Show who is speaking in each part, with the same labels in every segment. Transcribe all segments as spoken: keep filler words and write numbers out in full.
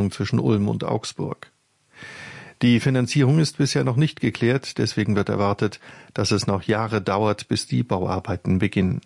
Speaker 1: Autobahnkreuzung zwischen Ulm und Augsburg. Die Finanzierung ist bisher noch nicht geklärt, deswegen wird erwartet, dass es noch Jahre dauert, bis die Bauarbeiten beginnen.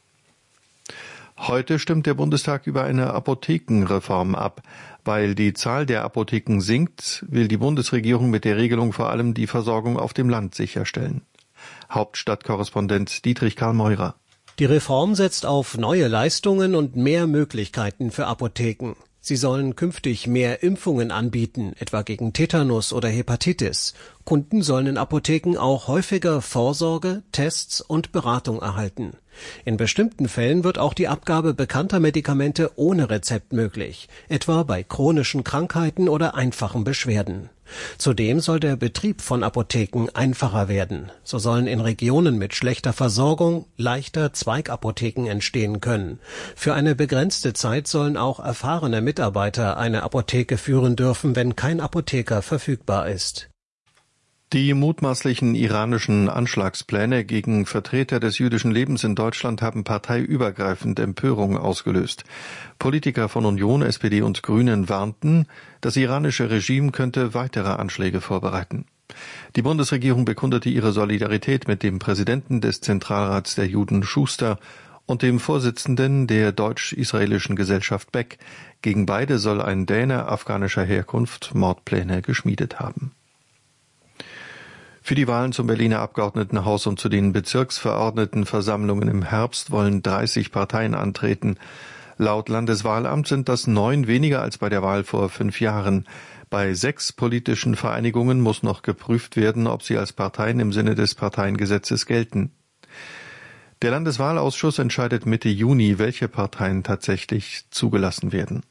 Speaker 1: Heute stimmt der Bundestag über eine Apothekenreform ab. Weil die Zahl der Apotheken sinkt, will die Bundesregierung mit der Regelung vor allem die Versorgung auf dem Land sicherstellen. Hauptstadtkorrespondent Dietrich Karl Meurer.
Speaker 2: Die Reform setzt auf neue Leistungen und mehr Möglichkeiten für Apotheken. Sie sollen künftig mehr Impfungen anbieten, etwa gegen Tetanus oder Hepatitis. Kunden sollen in Apotheken auch häufiger Vorsorge, Tests und Beratung erhalten. In bestimmten Fällen wird auch die Abgabe bekannter Medikamente ohne Rezept möglich, etwa bei chronischen Krankheiten oder einfachen Beschwerden. Zudem soll der Betrieb von Apotheken einfacher werden. So sollen in Regionen mit schlechter Versorgung leichter Zweigapotheken entstehen können. Für eine begrenzte Zeit sollen auch erfahrene Mitarbeiter eine Apotheke führen dürfen, wenn kein Apotheker verfügbar ist.
Speaker 1: Die mutmaßlichen iranischen Anschlagspläne gegen Vertreter des jüdischen Lebens in Deutschland haben parteiübergreifend Empörung ausgelöst. Politiker von Union, S P D und Grünen warnten, das iranische Regime könnte weitere Anschläge vorbereiten. Die Bundesregierung bekundete ihre Solidarität mit dem Präsidenten des Zentralrats der Juden Schuster und dem Vorsitzenden der deutsch-israelischen Gesellschaft Beck. Gegen beide soll ein Däne afghanischer Herkunft Mordpläne geschmiedet haben. Für die Wahlen zum Berliner Abgeordnetenhaus und zu den Bezirksverordnetenversammlungen im Herbst wollen dreißig Parteien antreten. Laut Landeswahlamt sind das neun weniger als bei der Wahl vor fünf Jahren. Bei sechs politischen Vereinigungen muss noch geprüft werden, ob sie als Parteien im Sinne des Parteiengesetzes gelten. Der Landeswahlausschuss entscheidet Mitte Juni, welche Parteien tatsächlich zugelassen werden.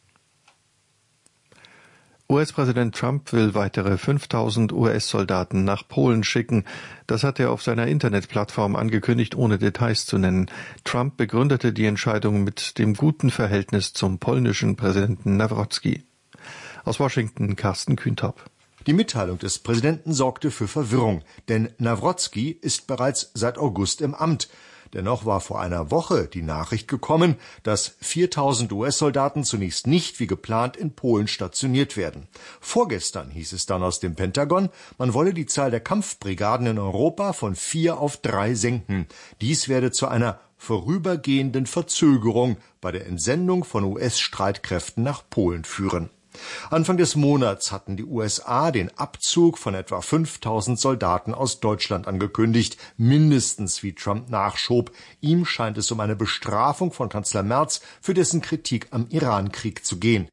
Speaker 1: U S-Präsident Trump will weitere fünftausend U S-Soldaten nach Polen schicken. Das hat er auf seiner Internetplattform angekündigt, ohne Details zu nennen. Trump begründete die Entscheidung mit dem guten Verhältnis zum polnischen Präsidenten Nawrocki. Aus Washington Carsten Kühntop.
Speaker 3: Die Mitteilung des Präsidenten sorgte für Verwirrung, denn Nawrocki ist bereits seit August im Amt. Dennoch war vor einer Woche die Nachricht gekommen, dass viertausend U S-Soldaten zunächst nicht wie geplant in Polen stationiert werden. Vorgestern hieß es dann aus dem Pentagon, man wolle die Zahl der Kampfbrigaden in Europa von vier auf drei senken. Dies werde zu einer vorübergehenden Verzögerung bei der Entsendung von U S-Streitkräften nach Polen führen. Anfang des Monats hatten die U S A den Abzug von etwa fünftausend Soldaten aus Deutschland angekündigt, mindestens wie Trump nachschob. Ihm scheint es um eine Bestrafung von Kanzler Merz für dessen Kritik am Iran-Krieg zu gehen.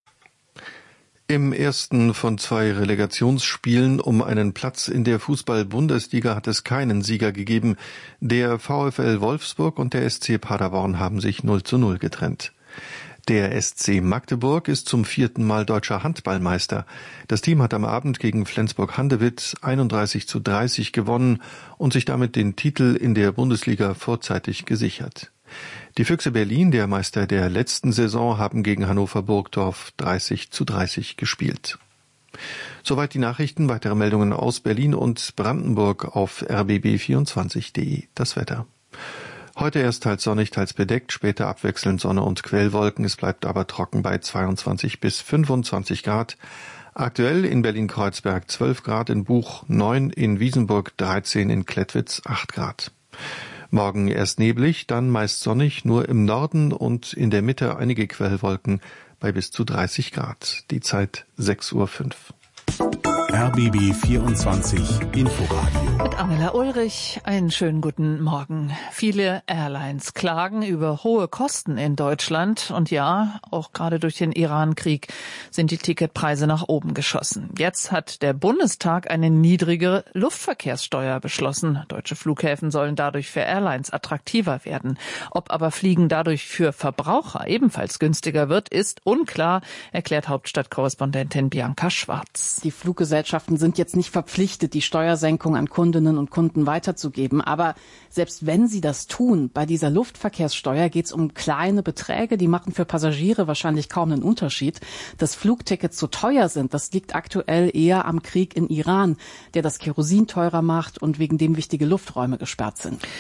Speaker 1: Im ersten von zwei Relegationsspielen um einen Platz in der Fußball-Bundesliga hat es keinen Sieger gegeben. Der VfL Wolfsburg und der S C Paderborn haben sich null zu null getrennt. Der S C Magdeburg ist zum vierten Mal deutscher Handballmeister. Das Team hat am Abend gegen Flensburg-Handewitt einunddreißig zu dreißig gewonnen und sich damit den Titel in der Bundesliga vorzeitig gesichert. Die Füchse Berlin, der Meister der letzten Saison, haben gegen Hannover Burgdorf dreißig zu dreißig gespielt. Soweit die Nachrichten. Weitere Meldungen aus Berlin und Brandenburg auf r b b vierundzwanzig punkt de. Das Wetter. Heute erst teils sonnig, teils bedeckt, später abwechselnd Sonne und Quellwolken. Es bleibt aber trocken bei zweiundzwanzig bis fünfundzwanzig Grad. Aktuell in Berlin-Kreuzberg zwölf Grad, in Buch neun, in Wiesenburg dreizehn, in Klettwitz acht Grad. Morgen erst neblig, dann meist sonnig, nur im Norden und in der Mitte einige Quellwolken bei bis zu dreißig Grad. Die Zeit sechs Uhr fünf.
Speaker 4: R B B vierundzwanzig Inforadio.
Speaker 5: Mit Angela Ulrich, einen schönen guten Morgen. Viele Airlines klagen über hohe Kosten in Deutschland. Und ja, auch gerade durch den Iran-Krieg sind die Ticketpreise nach oben geschossen. Jetzt hat der Bundestag eine niedrigere Luftverkehrssteuer beschlossen. Deutsche Flughäfen sollen dadurch für Airlines attraktiver werden. Ob aber Fliegen dadurch für Verbraucher ebenfalls günstiger wird, ist unklar, erklärt Hauptstadtkorrespondentin Bianca Schwarz.
Speaker 6: Die Fluggesellschaften sind jetzt nicht verpflichtet, die Steuersenkung an Kundinnen und Kunden weiterzugeben. Aber selbst wenn sie das tun, bei dieser Luftverkehrssteuer geht es um kleine Beträge, die machen für Passagiere wahrscheinlich kaum einen Unterschied. Dass Flugtickets so teuer sind, das liegt aktuell eher am Krieg in Iran, der das Kerosin teurer macht und wegen dem wichtige Lufträume gesperrt sind.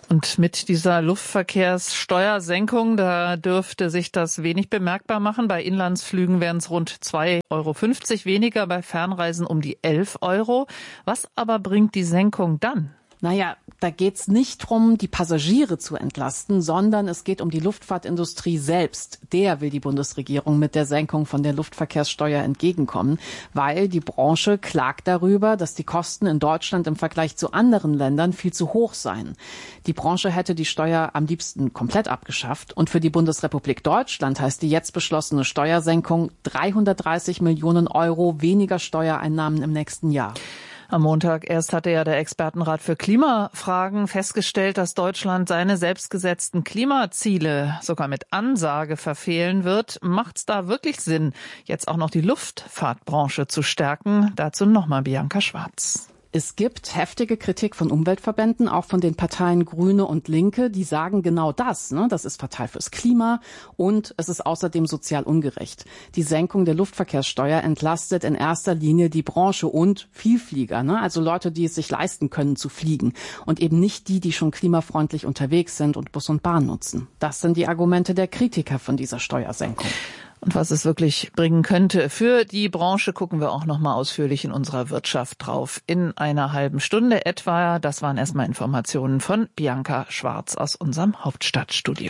Speaker 5: Und mit dieser Luftverkehrssteuersenkung, da dürfte sich das wenig bemerkbar machen. Bei Inlandsflügen wären es rund zwei Euro fünfzig weniger, bei Fernreisen um die elf Euro. Was aber bringt die Senkung dann?
Speaker 6: Naja, da geht's nicht drum, die Passagiere zu entlasten, sondern es geht um die Luftfahrtindustrie selbst. Der will die Bundesregierung mit der Senkung von der Luftverkehrssteuer entgegenkommen, weil die Branche klagt darüber, dass die Kosten in Deutschland im Vergleich zu anderen Ländern viel zu hoch seien. Die Branche hätte die Steuer am liebsten komplett abgeschafft. Und für die Bundesrepublik Deutschland heißt die jetzt beschlossene Steuersenkung dreihundertdreißig Millionen Euro weniger Steuereinnahmen im nächsten Jahr.
Speaker 5: Am Montag erst hatte ja der Expertenrat für Klimafragen festgestellt, dass Deutschland seine selbstgesetzten Klimaziele sogar mit Ansage verfehlen wird. Macht's da wirklich Sinn, jetzt auch noch die Luftfahrtbranche zu stärken? Dazu nochmal Bianca Schwarz.
Speaker 6: Es gibt heftige Kritik von Umweltverbänden, auch von den Parteien Grüne und Linke, die sagen genau das. Ne? Das ist fatal fürs Klima und es ist außerdem sozial ungerecht. Die Senkung der Luftverkehrssteuer entlastet in erster Linie die Branche und Vielflieger, ne? Also Leute, die es sich leisten können zu fliegen und eben nicht die, die schon klimafreundlich unterwegs sind und Bus und Bahn nutzen. Das sind die Argumente der Kritiker von dieser Steuersenkung.
Speaker 5: Und was es wirklich bringen könnte für die Branche, gucken wir auch noch mal ausführlich in unserer Wirtschaft drauf. In einer halben Stunde etwa. Das waren erstmal Informationen von Bianca Schwarz aus unserem Hauptstadtstudio.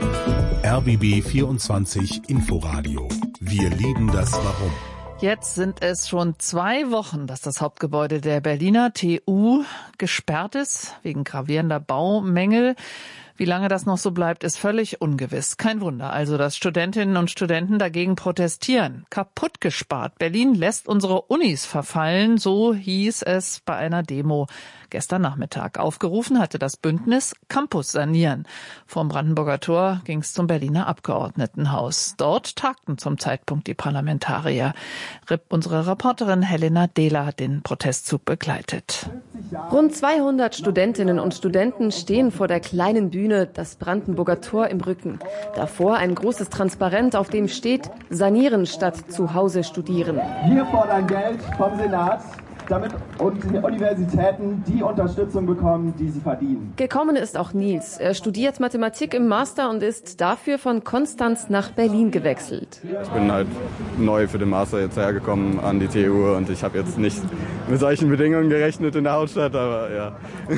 Speaker 4: R B B vierundzwanzig Inforadio. Wir lieben das Warum.
Speaker 5: Jetzt sind es schon zwei Wochen, dass das Hauptgebäude der Berliner T U gesperrt ist, wegen gravierender Baumängel. Wie lange das noch so bleibt, ist völlig ungewiss. Kein Wunder also, dass Studentinnen und Studenten dagegen protestieren. Kaputt gespart. Berlin lässt unsere Unis verfallen, so hieß es bei einer Demo gestern Nachmittag. Aufgerufen hatte das Bündnis Campus sanieren. Vom Brandenburger Tor ging es zum Berliner Abgeordnetenhaus. Dort tagten zum Zeitpunkt die Parlamentarier. Unsere Reporterin Helena Dehler hat den Protestzug begleitet.
Speaker 7: Rund zweihundert Studentinnen und Studenten stehen vor der kleinen Bühne, das Brandenburger Tor im Rücken. Davor ein großes Transparent, auf dem steht: Sanieren statt zu Hause studieren.
Speaker 8: Wir fordern Geld vom Senat, damit Universitäten die Unterstützung bekommen, die sie verdienen.
Speaker 7: Gekommen ist auch Nils. Er studiert Mathematik im Master und ist dafür von Konstanz nach Berlin gewechselt.
Speaker 9: Ich bin halt neu für den Master jetzt hergekommen an die T U und ich habe jetzt nicht mit solchen Bedingungen gerechnet in der Hauptstadt, aber ja.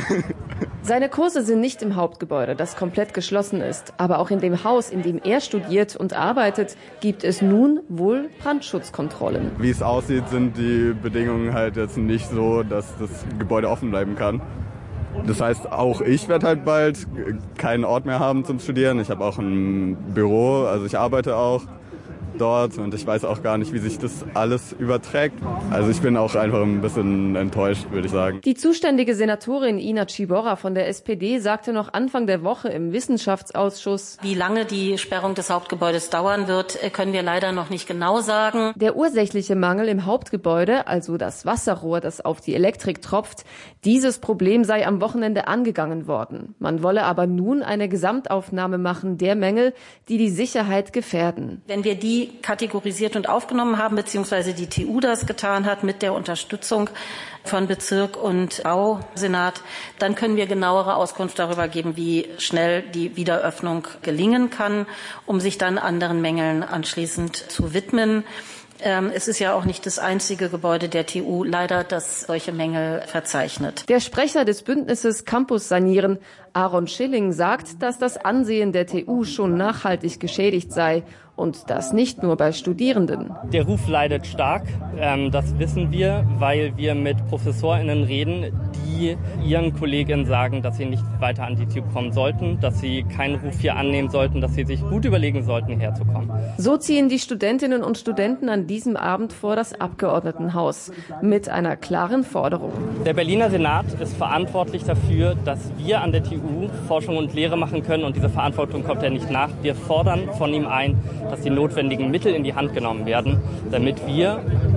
Speaker 7: Seine Kurse sind nicht im Hauptgebäude, das komplett geschlossen ist. Aber auch in dem Haus, in dem er studiert und arbeitet, gibt es nun wohl Brandschutzkontrollen.
Speaker 9: Wie es aussieht, sind die Bedingungen halt jetzt nicht so, dass das Gebäude offen bleiben kann. Das heißt, auch ich werde halt bald keinen Ort mehr haben zum Studieren. Ich habe auch ein Büro, also ich arbeite auch dort und ich weiß auch gar nicht, wie sich das alles überträgt. Also ich bin auch einfach ein bisschen enttäuscht, würde ich sagen.
Speaker 7: Die zuständige Senatorin Ina Ciborra von der S P D sagte noch Anfang der Woche im Wissenschaftsausschuss:
Speaker 10: Wie lange die Sperrung des Hauptgebäudes dauern wird, können wir leider noch nicht genau sagen.
Speaker 7: Der ursächliche Mangel im Hauptgebäude, also das Wasserrohr, das auf die Elektrik tropft, dieses Problem sei am Wochenende angegangen worden. Man wolle aber nun eine Gesamtaufnahme machen der Mängel, die die Sicherheit gefährden.
Speaker 10: Wenn wir die kategorisiert und aufgenommen haben, beziehungsweise die T U das getan hat mit der Unterstützung von Bezirk und Bausenat, dann können wir genauere Auskunft darüber geben, wie schnell die Wiederöffnung gelingen kann, um sich dann anderen Mängeln anschließend zu widmen. Es ist ja auch nicht das einzige Gebäude der T U, leider, das solche Mängel verzeichnet.
Speaker 7: Der Sprecher des Bündnisses Campus sanieren, Aaron Schilling, sagt, dass das Ansehen der T U schon nachhaltig geschädigt sei. Und das nicht nur bei Studierenden.
Speaker 11: Der Ruf leidet stark, ähm, das wissen wir, weil wir mit ProfessorInnen reden, die ihren Kolleginnen sagen, dass sie nicht weiter an die T U kommen sollten, dass sie keinen Ruf hier annehmen sollten, dass sie sich gut überlegen sollten, herzukommen.
Speaker 7: So ziehen die Studentinnen und Studenten an diesem Abend vor das Abgeordnetenhaus mit einer klaren Forderung.
Speaker 11: Der Berliner Senat ist verantwortlich dafür, dass wir an der T U Forschung und Lehre machen können, und diese Verantwortung kommt er nicht nach. Wir fordern von ihm ein, dass die notwendigen Mittel in die Hand genommen werden, damit wir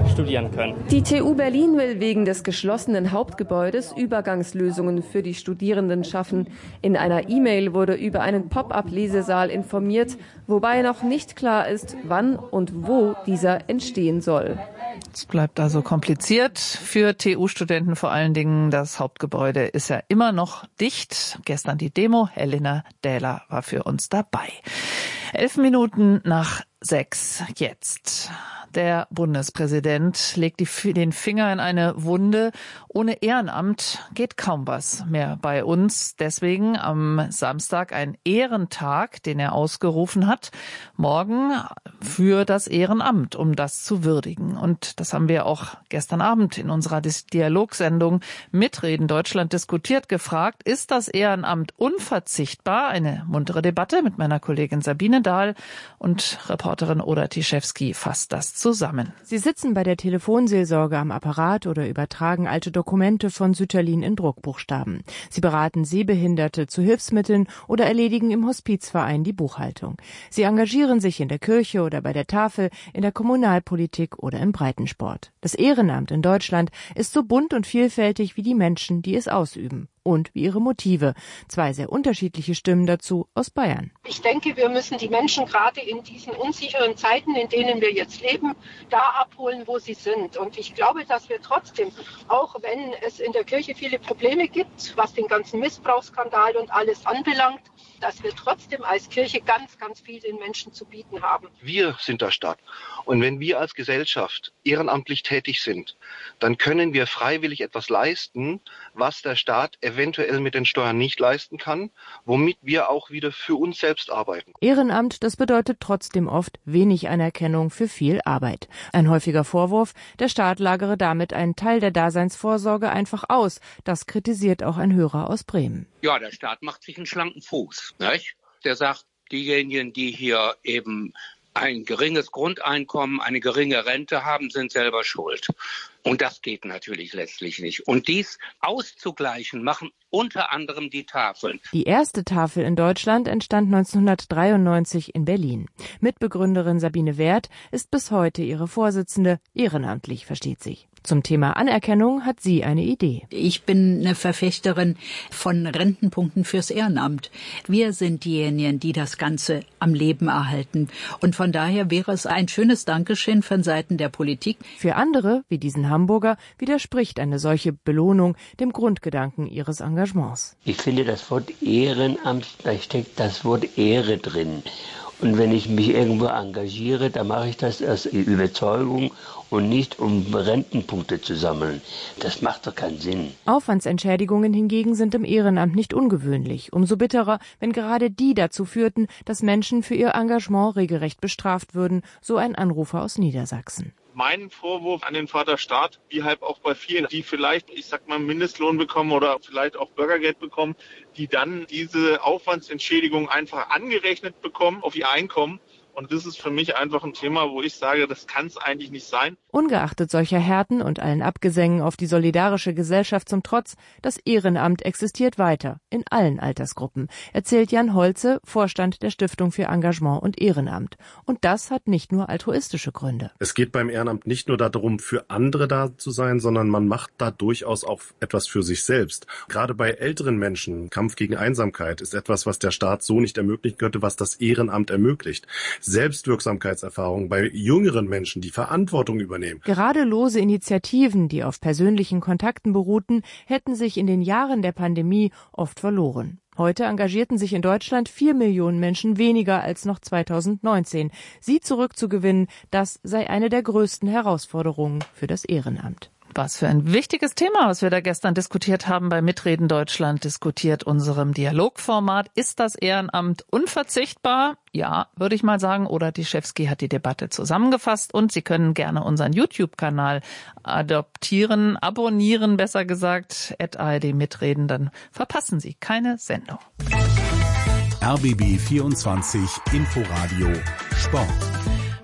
Speaker 11: studieren können.
Speaker 7: Die T U Berlin will wegen des geschlossenen Hauptgebäudes Übergangslösungen für die Studierenden schaffen. In einer E-Mail wurde über einen Pop-up-Lesesaal informiert, wobei noch nicht klar ist, wann und wo dieser entstehen soll.
Speaker 5: Es bleibt also kompliziert für T U-Studenten, vor allen Dingen das Hauptgebäude ist ja immer noch dicht. Gestern die Demo, Helena Dähler war für uns dabei. Elf Minuten nach sechs jetzt. Der Bundespräsident legt die, den Finger in eine Wunde. Ohne Ehrenamt geht kaum was mehr bei uns. Deswegen am Samstag ein Ehrentag, den er ausgerufen hat. Morgen für das Ehrenamt, um das zu würdigen. Und das haben wir auch gestern Abend in unserer Dialogsendung Mitreden Deutschland diskutiert gefragt. Ist das Ehrenamt unverzichtbar? Eine muntere Debatte mit meiner Kollegin Sabine Dahl und Reporterin Oda Tischewski fasst das zusammen.
Speaker 12: Sie sitzen bei der Telefonseelsorge am Apparat oder übertragen alte Dokumente von Sütterlin in Druckbuchstaben. Sie beraten Sehbehinderte zu Hilfsmitteln oder erledigen im Hospizverein die Buchhaltung. Sie engagieren sich in der Kirche oder bei der Tafel, in der Kommunalpolitik oder im Breitensport. Das Ehrenamt in Deutschland ist so bunt und vielfältig wie die Menschen, die es ausüben. Und wie ihre Motive. Zwei sehr unterschiedliche Stimmen dazu aus Bayern.
Speaker 13: Ich denke, wir müssen die Menschen gerade in diesen unsicheren Zeiten, in denen wir jetzt leben, da abholen, wo sie sind. Und ich glaube, dass wir trotzdem, auch wenn es in der Kirche viele Probleme gibt, was den ganzen Missbrauchsskandal und alles anbelangt, dass wir trotzdem als Kirche ganz, ganz viel den Menschen zu bieten haben.
Speaker 14: Wir sind der Staat. Und wenn wir als Gesellschaft ehrenamtlich tätig sind, dann können wir freiwillig etwas leisten, was der Staat eventuell mit den Steuern nicht leisten kann, womit wir auch wieder für uns selbst arbeiten.
Speaker 12: Ehrenamt, das bedeutet trotzdem oft wenig Anerkennung für viel Arbeit. Ein häufiger Vorwurf, der Staat lagere damit einen Teil der Daseinsvorsorge einfach aus. Das kritisiert auch ein Hörer aus Bremen.
Speaker 15: Ja, der Staat macht sich einen schlanken Fuß, nicht? Der sagt, diejenigen, die hier eben ein geringes Grundeinkommen, eine geringe Rente haben, sind selber schuld. Und das geht natürlich letztlich nicht. Und dies auszugleichen machen unter anderem die Tafeln.
Speaker 12: Die erste Tafel in Deutschland entstand neunzehnhundertdreiundneunzig in Berlin. Mitbegründerin Sabine Werth ist bis heute ihre Vorsitzende, ehrenamtlich, versteht sich. Zum Thema Anerkennung hat sie eine Idee.
Speaker 16: Ich bin eine Verfechterin von Rentenpunkten fürs Ehrenamt. Wir sind diejenigen, die das Ganze am Leben erhalten. Und von daher wäre es ein schönes Dankeschön von Seiten der Politik.
Speaker 12: Für andere, wie diesen Hamburger, widerspricht eine solche Belohnung dem Grundgedanken ihres Engagements.
Speaker 17: Ich finde, das Wort Ehrenamt, da steckt das Wort Ehre drin. Und wenn ich mich irgendwo engagiere, dann mache ich das aus Überzeugung und nicht um Rentenpunkte zu sammeln. Das macht doch keinen Sinn.
Speaker 12: Aufwandsentschädigungen hingegen sind im Ehrenamt nicht ungewöhnlich. Umso bitterer, wenn gerade die dazu führten, dass Menschen für ihr Engagement regelrecht bestraft würden, so ein Anrufer aus Niedersachsen.
Speaker 18: Mein Vorwurf an den Vater Staat, wie halt auch bei vielen, die vielleicht, ich sag mal, Mindestlohn bekommen oder vielleicht auch Bürgergeld bekommen, die dann diese Aufwandsentschädigung einfach angerechnet bekommen auf ihr Einkommen. Und das ist für mich einfach ein Thema, wo ich sage, das kann es eigentlich nicht sein.
Speaker 12: Ungeachtet solcher Härten und allen Abgesängen auf die solidarische Gesellschaft zum Trotz, das Ehrenamt existiert weiter, in allen Altersgruppen, erzählt Jan Holze, Vorstand der Stiftung für Engagement und Ehrenamt. Und das hat nicht nur altruistische Gründe.
Speaker 19: Es geht beim Ehrenamt nicht nur darum, für andere da zu sein, sondern man macht da durchaus auch etwas für sich selbst. Gerade bei älteren Menschen, Kampf gegen Einsamkeit ist etwas, was der Staat so nicht ermöglichen könnte, was das Ehrenamt ermöglicht. Selbstwirksamkeitserfahrung bei jüngeren Menschen, die Verantwortung übernehmen.
Speaker 12: Gerade lose Initiativen, die auf persönlichen Kontakten beruhten, hätten sich in den Jahren der Pandemie oft verloren. Heute engagierten sich in Deutschland vier Millionen Menschen weniger als noch zweitausendneunzehn. Sie zurückzugewinnen, das sei eine der größten Herausforderungen für das Ehrenamt.
Speaker 5: Was für ein wichtiges Thema, was wir da gestern diskutiert haben bei Mitreden Deutschland, diskutiert unserem Dialogformat. Ist das Ehrenamt unverzichtbar? Ja, würde ich mal sagen. Oda Tischewski hat die Debatte zusammengefasst und Sie können gerne unseren YouTube-Kanal adoptieren, abonnieren, besser gesagt, at A R D Mitreden, dann verpassen Sie keine Sendung.
Speaker 4: R B B vierundzwanzig Inforadio Sport.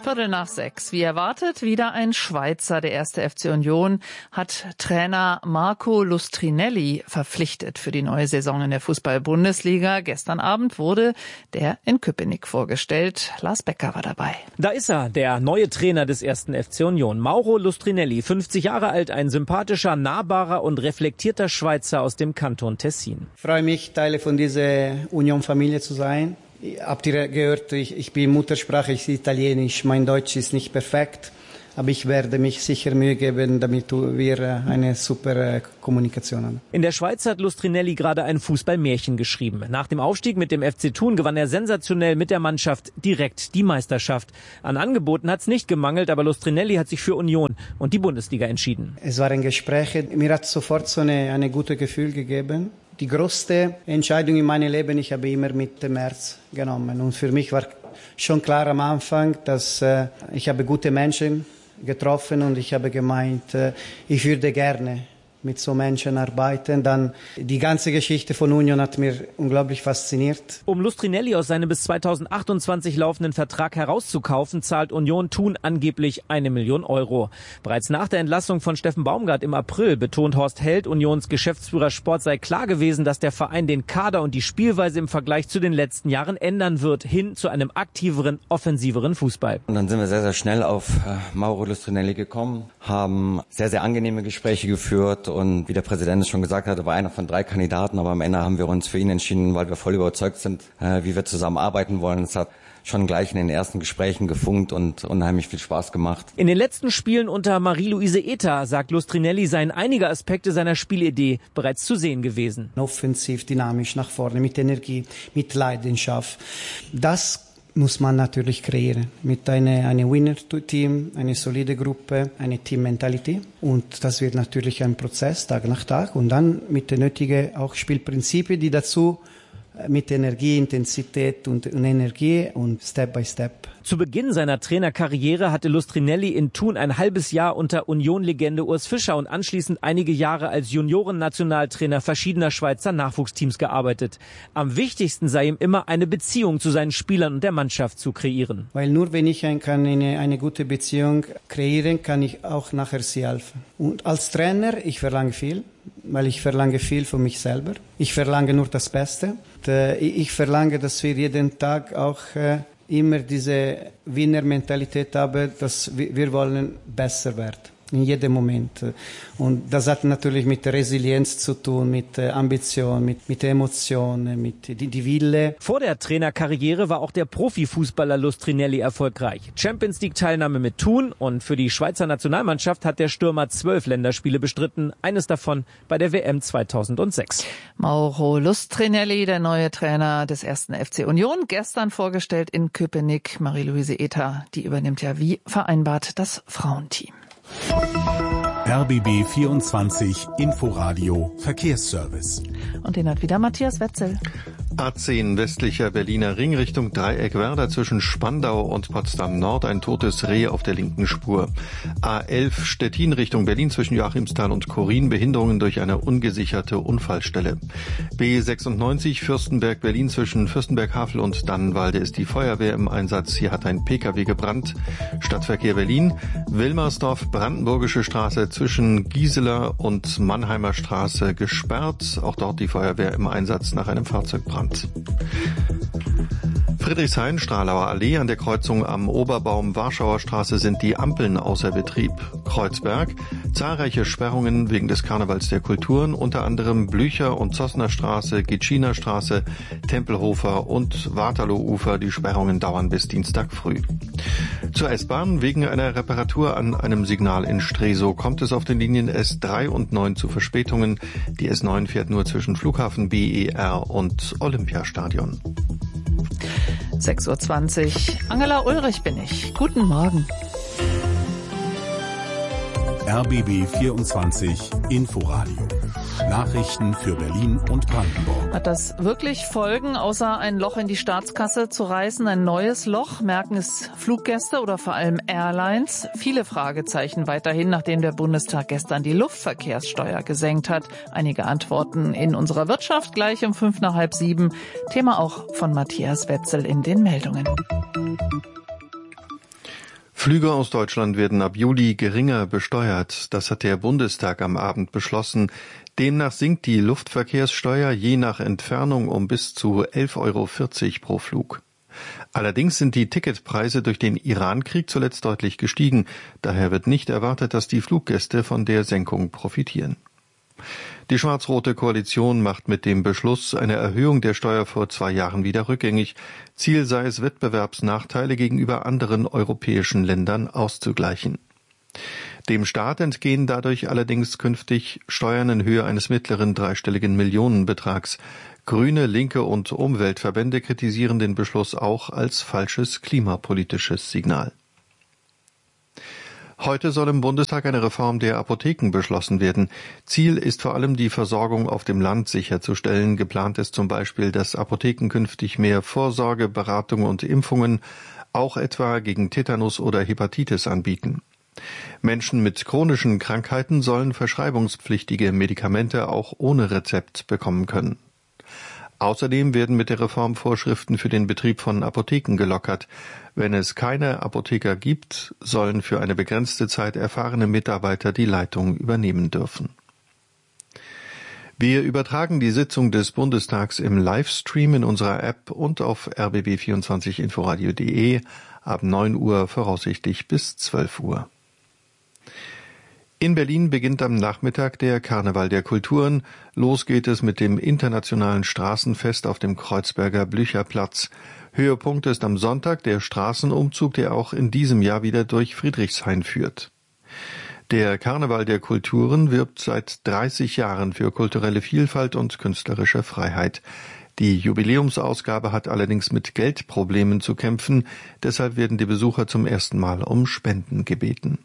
Speaker 5: Viertel nach sechs. Wie erwartet, wieder ein Schweizer. Der erste F C Union hat Trainer Marco Lustrinelli verpflichtet für die neue Saison in der Fußball-Bundesliga. Gestern Abend wurde der in Köpenick vorgestellt. Lars Becker war dabei.
Speaker 20: Da ist er, der neue Trainer des ersten F C Union. Mauro Lustrinelli, fünfzig Jahre alt, ein sympathischer, nahbarer und reflektierter Schweizer aus dem Kanton Tessin.
Speaker 21: Ich freue mich, Teil von dieser Union-Familie zu sein. Habt ihr gehört, ich, ich bin Muttersprache, ich bin Italienisch, mein Deutsch ist nicht perfekt, aber ich werde mich sicher Mühe geben, damit wir eine super Kommunikation haben.
Speaker 20: In der Schweiz hat Lustrinelli gerade ein Fußballmärchen geschrieben. Nach dem Aufstieg mit dem F C Thun gewann er sensationell mit der Mannschaft direkt die Meisterschaft. An Angeboten hat es nicht gemangelt, aber Lustrinelli hat sich für Union und die Bundesliga entschieden.
Speaker 21: Es waren Gespräche, mir hat sofort so eine, eine gute Gefühl gegeben. Die größte Entscheidung in meinem Leben, ich habe immer mit dem März genommen. Und für mich war schon klar am Anfang, dass äh, ich habe gute Menschen getroffen und ich habe gemeint, äh, ich würde gerne mit so Menschen arbeiten. Dann die ganze Geschichte von Union hat mir unglaublich fasziniert.
Speaker 20: Um Lustrinelli aus seinem bis zweitausendachtundzwanzig laufenden Vertrag herauszukaufen, zahlt Union Thun angeblich eine Million Euro. Bereits nach der Entlassung von Steffen Baumgart im April betont Horst Held, Unions Geschäftsführer Sport, sei klar gewesen, dass der Verein den Kader und die Spielweise im Vergleich zu den letzten Jahren ändern wird, hin zu einem aktiveren, offensiveren Fußball.
Speaker 22: Und dann sind wir sehr, sehr schnell auf äh, Mauro Lustrinelli gekommen, haben sehr, sehr angenehme Gespräche geführt. Und wie der Präsident es schon gesagt hatte, war einer von drei Kandidaten, aber am Ende haben wir uns für ihn entschieden, weil wir voll überzeugt sind, äh, wie wir zusammenarbeiten wollen. Es hat schon gleich in den ersten Gesprächen gefunkt und unheimlich viel Spaß gemacht.
Speaker 20: In den letzten Spielen unter Marie-Louise Eta, sagt Lustrinelli, seien einige Aspekte seiner Spielidee bereits zu sehen gewesen.
Speaker 21: Offensiv, dynamisch nach vorne, mit Energie, mit Leidenschaft. Das muss man natürlich kreieren mit einer eine Winner-Team, eine solide Gruppe, eine Teammentalität. Und das wird natürlich ein Prozess, Tag nach Tag. Und dann mit den nötigen auch Spielprinzipien, die dazu mit Energie, Intensität und, und Energie und Step by Step.
Speaker 20: Zu Beginn seiner Trainerkarriere hatte Lustrinelli in Thun ein halbes Jahr unter Union-Legende Urs Fischer und anschließend einige Jahre als Junioren-Nationaltrainer verschiedener Schweizer Nachwuchsteams gearbeitet. Am wichtigsten sei ihm immer, eine Beziehung zu seinen Spielern und der Mannschaft zu kreieren.
Speaker 21: Weil nur wenn ich ein, kann eine, eine gute Beziehung kreieren, kann ich auch nachher sie helfen. Und als Trainer, ich verlange viel, weil ich verlange viel von mich selber. Ich verlange nur das Beste. Ich verlange, dass wir jeden Tag auch äh, immer diese Winner-Mentalität haben, dass wir, wir wollen besser werden. In jedem Moment. Und das hat natürlich mit Resilienz zu tun, mit Ambition, mit, mit Emotionen, mit die, die Wille.
Speaker 20: Vor der Trainerkarriere war auch der Profifußballer Lustrinelli erfolgreich. Champions League Teilnahme mit Thun und für die Schweizer Nationalmannschaft hat der Stürmer zwölf Länderspiele bestritten, eines davon bei der W M zweitausendsechs.
Speaker 5: Mauro Lustrinelli, der neue Trainer des ersten F C Union, gestern vorgestellt in Köpenick. Marie-Louise Eta, die übernimmt ja wie vereinbart das Frauenteam.
Speaker 4: R B B vierundzwanzig Inforadio Verkehrsservice.
Speaker 5: Und den hat wieder Matthias Wetzel.
Speaker 1: A zehn westlicher Berliner Ring Richtung Dreieckwerder zwischen Spandau und Potsdam Nord ein totes Reh auf der linken Spur. A elf Stettin Richtung Berlin zwischen Joachimsthal und Korin Behinderungen durch eine ungesicherte Unfallstelle. B sechsundneunzig Fürstenberg Berlin zwischen Fürstenberg-Havel und Dannenwalde ist die Feuerwehr im Einsatz. Hier hat ein Pkw gebrannt. Stadtverkehr Berlin, Wilmersdorf Brandenburgische Straße zwischen Gieseler und Mannheimer Straße gesperrt. Auch dort die Feuerwehr im Einsatz nach einem Fahrzeugbrand. Friedrichshain, Stralauer Allee, an der Kreuzung am Oberbaum Warschauer Straße sind die Ampeln außer Betrieb. Kreuzberg, zahlreiche Sperrungen wegen des Karnevals der Kulturen, unter anderem Blücher- und Zossner Straße, Gitschiner Straße, Tempelhofer und Waterloo-Ufer. Die Sperrungen dauern bis Dienstag früh. Zur S-Bahn, wegen einer Reparatur an einem Signal in Stresow kommt es auf den Linien S drei und neun zu Verspätungen. Die S neun fährt nur zwischen Flughafen B E R und Olympiastadion.
Speaker 5: sechs Uhr zwanzig. Angela Ulrich bin ich. Guten Morgen.
Speaker 4: R B B vierundzwanzig Inforadio. Nachrichten für Berlin und Brandenburg.
Speaker 5: Hat das wirklich Folgen, außer ein Loch in die Staatskasse zu reißen? Ein neues Loch? Merken es Fluggäste oder vor allem Airlines? Viele Fragezeichen weiterhin, nachdem der Bundestag gestern die Luftverkehrssteuer gesenkt hat. Einige Antworten in unserer Wirtschaft gleich um fünf nach halb sieben. Thema auch von Matthias Wetzel in den Meldungen.
Speaker 1: Flüge aus Deutschland werden ab Juli geringer besteuert. Das hat der Bundestag am Abend beschlossen. Demnach sinkt die Luftverkehrssteuer je nach Entfernung um bis zu elf Euro vierzig pro Flug. Allerdings sind die Ticketpreise durch den Irankrieg zuletzt deutlich gestiegen. Daher wird nicht erwartet, dass die Fluggäste von der Senkung profitieren. Die schwarz-rote Koalition macht mit dem Beschluss eine Erhöhung der Steuer vor zwei Jahren wieder rückgängig. Ziel sei es, Wettbewerbsnachteile gegenüber anderen europäischen Ländern auszugleichen. Dem Staat entgehen dadurch allerdings künftig Steuern in Höhe eines mittleren dreistelligen Millionenbetrags. Grüne, linke und Umweltverbände kritisieren den Beschluss auch als falsches klimapolitisches Signal. Heute soll im Bundestag eine Reform der Apotheken beschlossen werden. Ziel ist vor allem, die Versorgung auf dem Land sicherzustellen. Geplant ist zum Beispiel, dass Apotheken künftig mehr Vorsorge, Beratung und Impfungen, auch etwa gegen Tetanus oder Hepatitis, anbieten. Menschen mit chronischen Krankheiten sollen verschreibungspflichtige Medikamente auch ohne Rezept bekommen können. Außerdem werden mit der Reform Vorschriften für den Betrieb von Apotheken gelockert. Wenn es keine Apotheker gibt, sollen für eine begrenzte Zeit erfahrene Mitarbeiter die Leitung übernehmen dürfen. Wir übertragen die Sitzung des Bundestags im Livestream in unserer App und auf r b b vierundzwanzig inforadio punkt de ab neun Uhr voraussichtlich bis zwölf Uhr. In Berlin beginnt am Nachmittag der Karneval der Kulturen. Los geht es mit dem internationalen Straßenfest auf dem Kreuzberger Blücherplatz. Höhepunkt ist am Sonntag der Straßenumzug, der auch in diesem Jahr wieder durch Friedrichshain führt. Der Karneval der Kulturen wirbt seit dreißig Jahren für kulturelle Vielfalt und künstlerische Freiheit. Die Jubiläumsausgabe hat allerdings mit Geldproblemen zu kämpfen. Deshalb werden die Besucher zum ersten Mal um Spenden gebeten.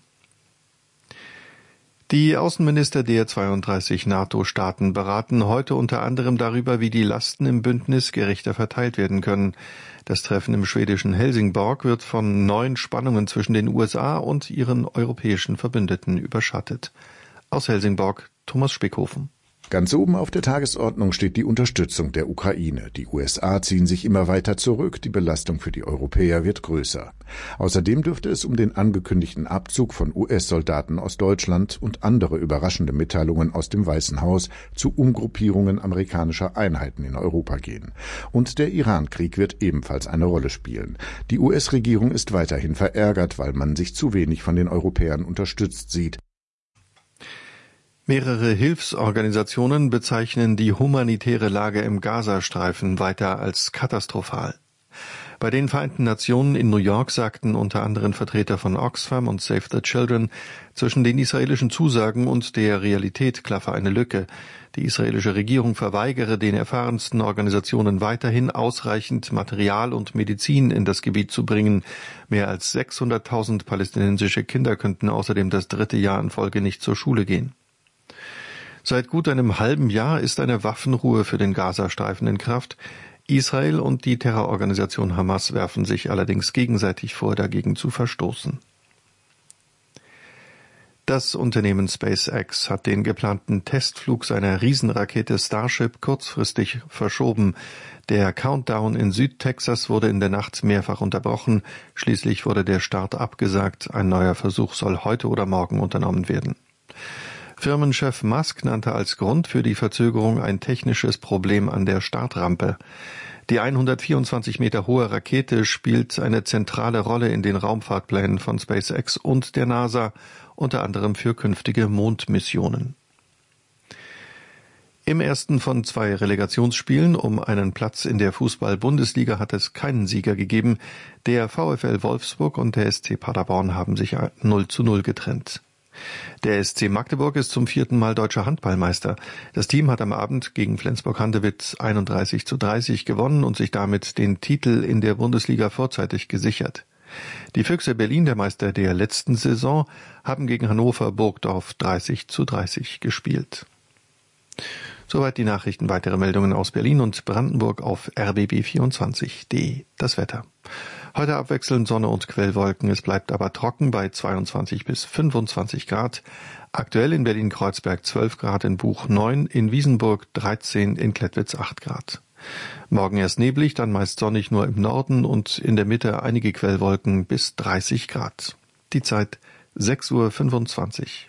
Speaker 1: Die Außenminister der zweiunddreißig NATO-Staaten beraten heute unter anderem darüber, wie die Lasten im Bündnis gerechter verteilt werden können. Das Treffen im schwedischen Helsingborg wird von neuen Spannungen zwischen den U S A und ihren europäischen Verbündeten überschattet. Aus Helsingborg, Thomas Spickhofen.
Speaker 2: Ganz oben auf der Tagesordnung steht die Unterstützung der Ukraine. Die U S A ziehen sich immer weiter zurück, die Belastung für die Europäer wird größer. Außerdem dürfte es um den angekündigten Abzug von U S-Soldaten aus Deutschland und andere überraschende Mitteilungen aus dem Weißen Haus zu Umgruppierungen amerikanischer Einheiten in Europa gehen. Und der Irankrieg wird ebenfalls eine Rolle spielen. Die U S-Regierung ist weiterhin verärgert, weil man sich zu wenig von den Europäern unterstützt sieht.
Speaker 1: Mehrere Hilfsorganisationen bezeichnen die humanitäre Lage im Gazastreifen weiter als katastrophal. Bei den Vereinten Nationen in New York sagten unter anderem Vertreter von Oxfam und Save the Children, zwischen den israelischen Zusagen und der Realität klaffe eine Lücke. Die israelische Regierung verweigere den erfahrensten Organisationen weiterhin ausreichend Material und Medizin in das Gebiet zu bringen. Mehr als sechshunderttausend palästinensische Kinder könnten außerdem das dritte Jahr in Folge nicht zur Schule gehen. Seit gut einem halben Jahr ist eine Waffenruhe für den Gazastreifen in Kraft. Israel und die Terrororganisation Hamas werfen sich allerdings gegenseitig vor, dagegen zu verstoßen. Das Unternehmen SpaceX hat den geplanten Testflug seiner Riesenrakete Starship kurzfristig verschoben. Der Countdown in Südtexas wurde in der Nacht mehrfach unterbrochen. Schließlich wurde der Start abgesagt. Ein neuer Versuch soll heute oder morgen unternommen werden. Firmenchef Musk nannte als Grund für die Verzögerung ein technisches Problem an der Startrampe. Die hundertvierundzwanzig Meter hohe Rakete spielt eine zentrale Rolle in den Raumfahrtplänen von SpaceX und der NASA, unter anderem für künftige Mondmissionen. Im ersten von zwei Relegationsspielen um einen Platz in der Fußball-Bundesliga hat es keinen Sieger gegeben. Der VfL Wolfsburg und der S C Paderborn haben sich null zu null getrennt. Der S C Magdeburg ist zum vierten Mal deutscher Handballmeister. Das Team hat am Abend gegen Flensburg-Handewitt einunddreißig zu dreißig gewonnen und sich damit den Titel in der Bundesliga vorzeitig gesichert. Die Füchse Berlin, der Meister der letzten Saison, haben gegen Hannover Burgdorf dreißig zu dreißig gespielt. Soweit die Nachrichten. Weitere Meldungen aus Berlin und Brandenburg auf r b b vierundzwanzig punkt de. Das Wetter. Heute abwechselnd Sonne und Quellwolken, es bleibt aber trocken bei zweiundzwanzig bis fünfundzwanzig Grad. Aktuell in Berlin-Kreuzberg zwölf Grad, in Buch neun, in Wiesenburg dreizehn, in Klettwitz acht Grad. Morgen erst neblig, dann meist sonnig nur im Norden und in der Mitte einige Quellwolken bis dreißig Grad. Die Zeit sechs Uhr fünfundzwanzig.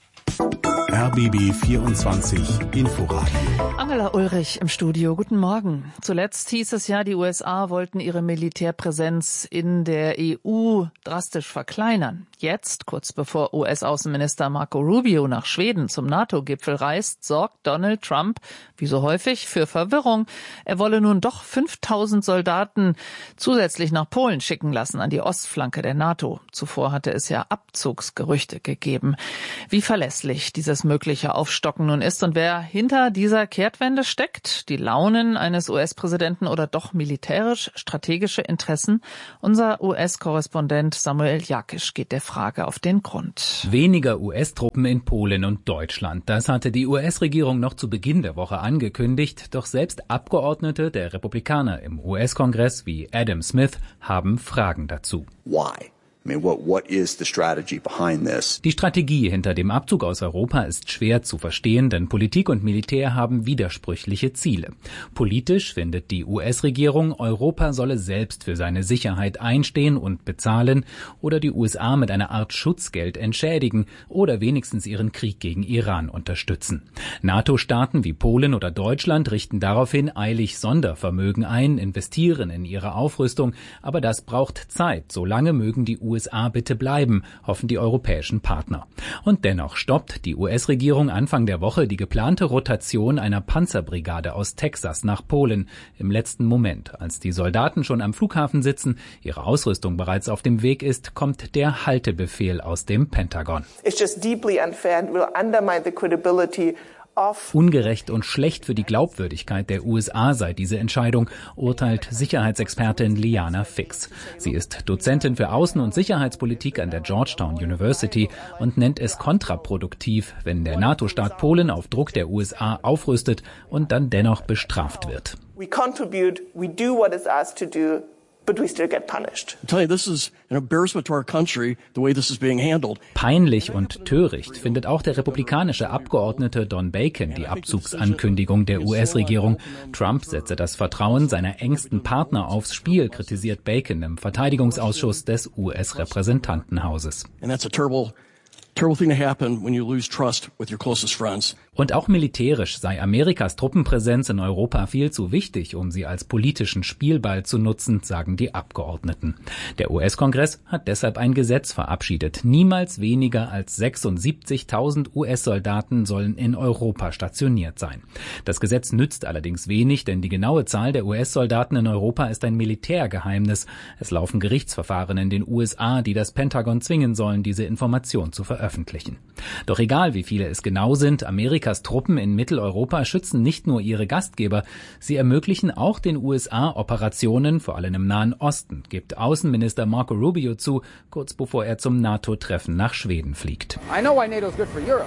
Speaker 4: R B B vierundzwanzig Inforadio.
Speaker 5: Angela Ulrich im Studio. Guten Morgen. Zuletzt hieß es ja, die U S A wollten ihre Militärpräsenz in der E U drastisch verkleinern. Jetzt, kurz bevor U S-Außenminister Marco Rubio nach Schweden zum NATO-Gipfel reist, sorgt Donald Trump, wie so häufig, für Verwirrung. Er wolle nun doch fünftausend Soldaten zusätzlich nach Polen schicken lassen, an die Ostflanke der NATO. Zuvor hatte es ja Abzugsgerüchte gegeben. Wie verlässlich dieses mögliche Aufstocken nun ist und wer hinter dieser Kehrtwende steckt, die Launen eines U S-Präsidenten oder doch militärisch-strategische Interessen? Unser U S-Korrespondent Samuel Jakisch geht der Frage auf den Grund.
Speaker 3: Weniger U S-Truppen in Polen und Deutschland. Das hatte die U S-Regierung noch zu Beginn der Woche angekündigt. Doch selbst Abgeordnete der Republikaner im U S-Kongress wie Adam Smith haben Fragen dazu.
Speaker 6: Why? I mean, what, what is the strategy behind this?
Speaker 3: Die Strategie hinter dem Abzug aus Europa ist schwer zu verstehen, denn Politik und Militär haben widersprüchliche Ziele. Politisch findet die U S-Regierung, Europa solle selbst für seine Sicherheit einstehen und bezahlen oder die U S A mit einer Art Schutzgeld entschädigen oder wenigstens ihren Krieg gegen Iran unterstützen. NATO-Staaten wie Polen oder Deutschland richten daraufhin eilig Sondervermögen ein, investieren in ihre Aufrüstung, aber das braucht Zeit. Solange mögen die U S A bitte bleiben, hoffen die europäischen Partner. Und dennoch stoppt die U S-Regierung Anfang der Woche die geplante Rotation einer Panzerbrigade aus Texas nach Polen im letzten Moment. Als die Soldaten schon am Flughafen sitzen, ihre Ausrüstung bereits auf dem Weg ist, kommt der Haltebefehl aus dem Pentagon.
Speaker 23: It's just deeply unfair and will undermine the credibility.
Speaker 3: Ungerecht und schlecht für die Glaubwürdigkeit der U S A sei diese Entscheidung, urteilt Sicherheitsexpertin Liana Fix. Sie ist Dozentin für Außen- und Sicherheitspolitik an der Georgetown University und nennt es kontraproduktiv, wenn der NATO-Staat Polen auf Druck der U S A aufrüstet und dann dennoch bestraft wird.
Speaker 23: We contribute, we do what is asked to do. But we still get punished.
Speaker 24: I tell you, this is an embarrassment to our country, the way this is being handled.
Speaker 3: Peinlich und töricht findet auch der republikanische Abgeordnete Don Bacon die Abzugsankündigung der U S-Regierung. Trump setze das Vertrauen seiner engsten Partner aufs Spiel, kritisiert Bacon im Verteidigungsausschuss des U S-Repräsentantenhauses.
Speaker 24: And that's a terrible Terrible thing to happen when you lose trust with your closest friends.
Speaker 3: Und auch militärisch sei Amerikas Truppenpräsenz in Europa viel zu wichtig, um sie als politischen Spielball zu nutzen, sagen die Abgeordneten. Der U S-Kongress hat deshalb ein Gesetz verabschiedet. Niemals weniger als sechsundsiebzigtausend U S-Soldaten sollen in Europa stationiert sein. Das Gesetz nützt allerdings wenig, denn die genaue Zahl der U S-Soldaten in Europa ist ein Militärgeheimnis. Es laufen Gerichtsverfahren in den U S A, die das Pentagon zwingen sollen, diese Information zu veröffentlichen. Veröffentlichen. Doch egal, wie viele es genau sind, Amerikas Truppen in Mitteleuropa schützen nicht nur ihre Gastgeber, sie ermöglichen auch den U S A Operationen, vor allem im Nahen Osten, gibt Außenminister Marco Rubio zu, kurz bevor er zum NATO-Treffen nach Schweden fliegt.
Speaker 25: I know why NATO is good for Europe.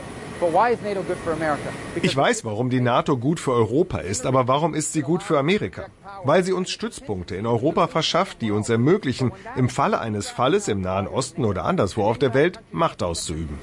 Speaker 26: Ich weiß, warum die NATO gut für Europa ist, aber warum ist sie gut für Amerika? Weil sie uns Stützpunkte in Europa verschafft, die uns ermöglichen, im Falle eines Falles im Nahen Osten oder anderswo auf der Welt Macht auszuüben.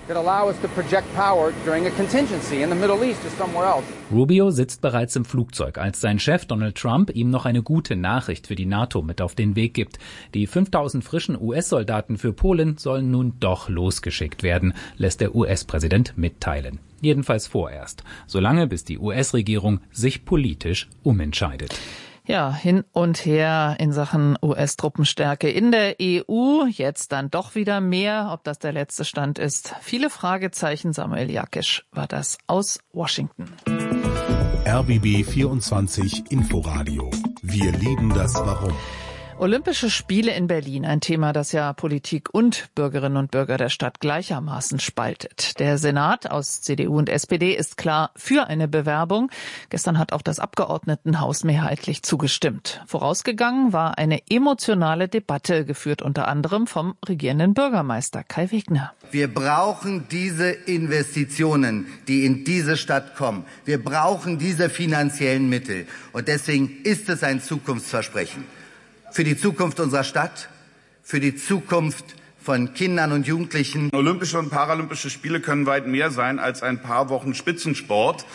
Speaker 3: Rubio sitzt bereits im Flugzeug, als sein Chef Donald Trump ihm noch eine gute Nachricht für die NATO mit auf den Weg gibt. Die fünftausend frischen U S-Soldaten für Polen sollen nun doch losgeschickt werden, lässt der U S-Präsident mitteilen. Jedenfalls vorerst, solange bis die U S-Regierung sich politisch umentscheidet.
Speaker 5: Ja, hin und her in Sachen U S-Truppenstärke in der E U. Jetzt dann doch wieder mehr. Ob das der letzte Stand ist? Viele Fragezeichen. Samuel Jakisch war das aus Washington.
Speaker 4: R B B vierundzwanzig Inforadio. Wir lieben das Warum.
Speaker 5: Olympische Spiele in Berlin, ein Thema, das ja Politik und Bürgerinnen und Bürger der Stadt gleichermaßen spaltet. Der Senat aus C D U und S P D ist klar für eine Bewerbung. Gestern hat auch das Abgeordnetenhaus mehrheitlich zugestimmt. Vorausgegangen war eine emotionale Debatte, geführt unter anderem vom regierenden Bürgermeister Kai Wegner.
Speaker 27: Wir brauchen diese Investitionen, die in diese Stadt kommen. Wir brauchen diese finanziellen Mittel. Und deswegen ist es ein Zukunftsversprechen. Für die Zukunft unserer Stadt, für die Zukunft von Kindern und Jugendlichen.
Speaker 28: Olympische und Paralympische Spiele können weit mehr sein als ein paar Wochen Spitzensport.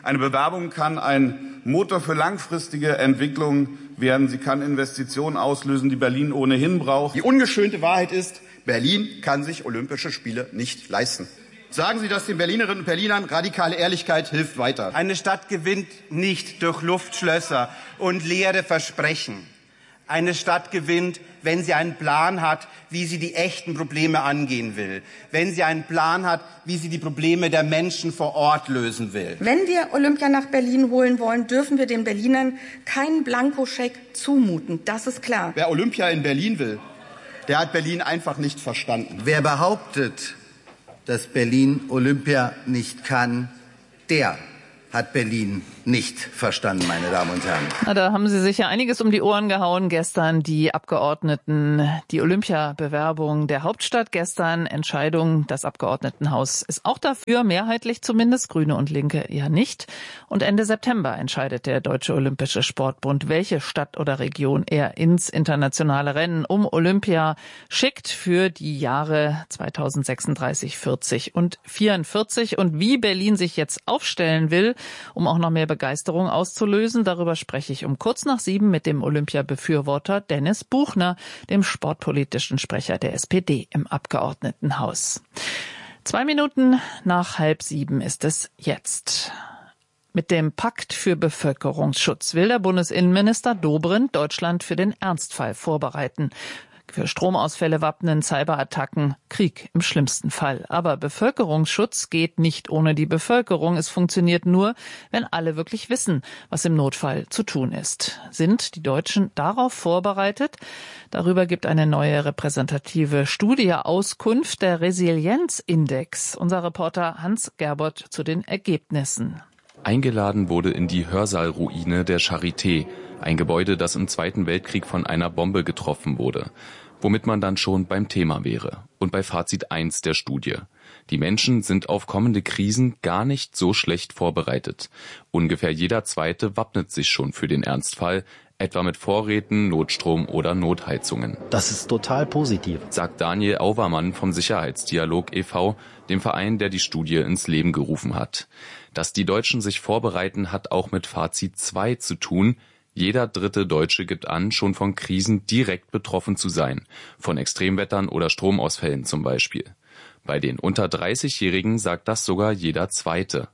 Speaker 7: Eine Bewerbung kann ein Motor für langfristige Entwicklung werden. Sie kann Investitionen auslösen, die Berlin ohnehin braucht.
Speaker 8: Die ungeschönte Wahrheit ist, Berlin kann sich Olympische Spiele nicht leisten. Sagen Sie das den Berlinerinnen und Berlinern. Radikale Ehrlichkeit hilft weiter.
Speaker 9: Eine Stadt gewinnt nicht durch Luftschlösser und leere Versprechen. Eine Stadt gewinnt, wenn sie einen Plan hat, wie sie die echten Probleme angehen will. Wenn sie einen Plan hat, wie sie die Probleme der Menschen vor Ort lösen will.
Speaker 10: Wenn wir Olympia nach Berlin holen wollen, dürfen wir den Berlinern keinen Blankoscheck zumuten. Das ist klar.
Speaker 8: Wer Olympia in Berlin will, der hat Berlin einfach nicht verstanden.
Speaker 27: Wer behauptet, dass Berlin Olympia nicht kann, der hat Berlin nicht verstanden, meine Damen und Herren.
Speaker 5: Na, da haben Sie sich ja einiges um die Ohren gehauen gestern, die Abgeordneten. Die Olympiabewerbung der Hauptstadt gestern, Entscheidung, das Abgeordnetenhaus ist auch dafür, mehrheitlich zumindest, Grüne und Linke ja nicht. Und Ende September entscheidet der Deutsche Olympische Sportbund, welche Stadt oder Region er ins internationale Rennen um Olympia schickt für die Jahre zweitausendsechsunddreißig, vierzig und vierundvierzig. Und wie Berlin sich jetzt aufstellen will, um auch noch mehr Begeisterung auszulösen. Darüber spreche ich um kurz nach sieben mit dem Olympia-Befürworter Dennis Buchner, dem sportpolitischen Sprecher der S P D im Abgeordnetenhaus. Zwei Minuten nach halb sieben ist es jetzt. Mit dem Pakt für Bevölkerungsschutz will der Bundesinnenminister Dobrindt Deutschland für den Ernstfall vorbereiten. Für Stromausfälle wappnen, Cyberattacken, Krieg im schlimmsten Fall. Aber Bevölkerungsschutz geht nicht ohne die Bevölkerung. Es funktioniert nur, wenn alle wirklich wissen, was im Notfall zu tun ist. Sind die Deutschen darauf vorbereitet? Darüber gibt eine neue repräsentative Studie Auskunft, der Resilienzindex. Unser Reporter Hans Gerbert zu den Ergebnissen.
Speaker 11: Eingeladen wurde in die Hörsaalruine der Charité, ein Gebäude, das im Zweiten Weltkrieg von einer Bombe getroffen wurde. Womit man dann schon beim Thema wäre. Und bei Fazit eins der Studie. Die Menschen sind auf kommende Krisen gar nicht so schlecht vorbereitet. Ungefähr jeder Zweite wappnet sich schon für den Ernstfall, etwa mit Vorräten, Notstrom oder Notheizungen.
Speaker 13: Das ist total positiv,
Speaker 11: sagt Daniel Auvermann vom Sicherheitsdialog e V, dem Verein, der die Studie ins Leben gerufen hat. Dass die Deutschen sich vorbereiten, hat auch mit Fazit zwei zu tun. Jeder dritte Deutsche gibt an, schon von Krisen direkt betroffen zu sein, von Extremwettern oder Stromausfällen zum Beispiel. Bei den unter dreißigjährigen sagt das sogar jeder Zweite.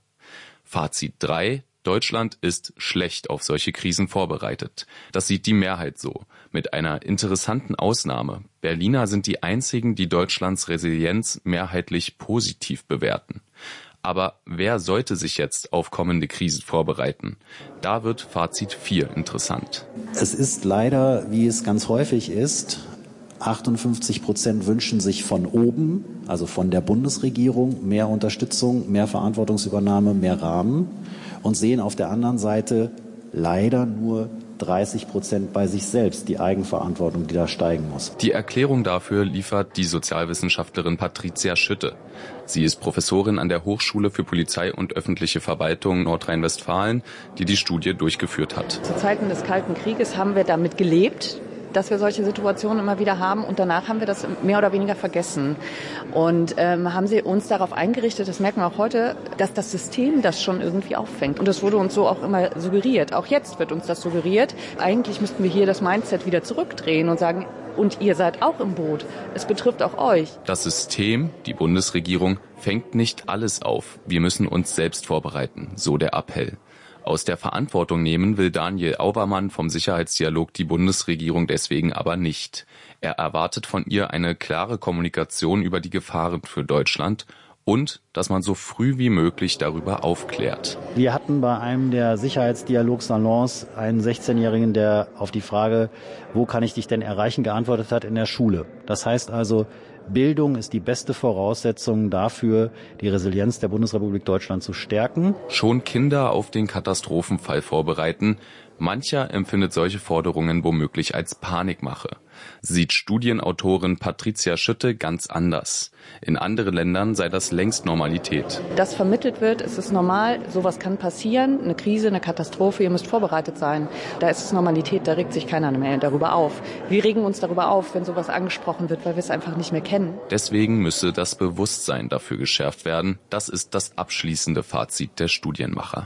Speaker 11: Fazit drei: Deutschland ist schlecht auf solche Krisen vorbereitet. Das sieht die Mehrheit so, mit einer interessanten Ausnahme. Berliner sind die einzigen, die Deutschlands Resilienz mehrheitlich positiv bewerten. Aber wer sollte sich jetzt auf kommende Krisen vorbereiten? Da wird Fazit vier interessant.
Speaker 13: Es ist leider, wie es ganz häufig ist, achtundfünfzig Prozent wünschen sich von oben, also von der Bundesregierung, mehr Unterstützung, mehr Verantwortungsübernahme, mehr Rahmen und sehen auf der anderen Seite leider nur dreißig Prozent bei sich selbst, die Eigenverantwortung, die da steigen muss.
Speaker 11: Die Erklärung dafür liefert die Sozialwissenschaftlerin Patricia Schütte. Sie ist Professorin an der Hochschule für Polizei und öffentliche Verwaltung Nordrhein-Westfalen, die die Studie durchgeführt hat.
Speaker 25: Zu Zeiten des Kalten Krieges haben wir damit gelebt, dass wir solche Situationen immer wieder haben, und danach haben wir das mehr oder weniger vergessen und ähm, haben sie uns darauf eingerichtet, das merken wir auch heute, dass das System das schon irgendwie auffängt, und das wurde uns so auch immer suggeriert. Auch jetzt wird uns das suggeriert. Eigentlich müssten wir hier das Mindset wieder zurückdrehen und sagen, und ihr seid auch im Boot. Es betrifft auch euch.
Speaker 11: Das System, die Bundesregierung, fängt nicht alles auf. Wir müssen uns selbst vorbereiten, so der Appell. Aus der Verantwortung nehmen will Daniel Auvermann vom Sicherheitsdialog die Bundesregierung deswegen aber nicht. Er erwartet von ihr eine klare Kommunikation über die Gefahren für Deutschland und dass man so früh wie möglich darüber aufklärt.
Speaker 13: Wir hatten bei einem der Sicherheitsdialogsalons einen sechzehnjährigen, der auf die Frage, wo kann ich dich denn erreichen, geantwortet hat, in der Schule. Das heißt also, Bildung ist die beste Voraussetzung dafür, die Resilienz der Bundesrepublik Deutschland zu stärken.
Speaker 11: Schon Kinder auf den Katastrophenfall vorbereiten. Mancher empfindet solche Forderungen womöglich als Panikmache. Sieht Studienautorin Patricia Schütte ganz anders. In anderen Ländern sei das längst Normalität.
Speaker 25: Das vermittelt wird, es ist normal, sowas kann passieren, eine Krise, eine Katastrophe, ihr müsst vorbereitet sein. Da ist es Normalität, da regt sich keiner mehr darüber auf. Wir regen uns darüber auf, wenn sowas angesprochen wird, weil wir es einfach nicht mehr kennen.
Speaker 11: Deswegen müsse das Bewusstsein dafür geschärft werden. Das ist das abschließende Fazit der Studienmacher.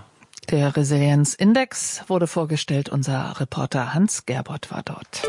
Speaker 5: Der Resilienzindex wurde vorgestellt. Unser Reporter Hans Gerbert war dort.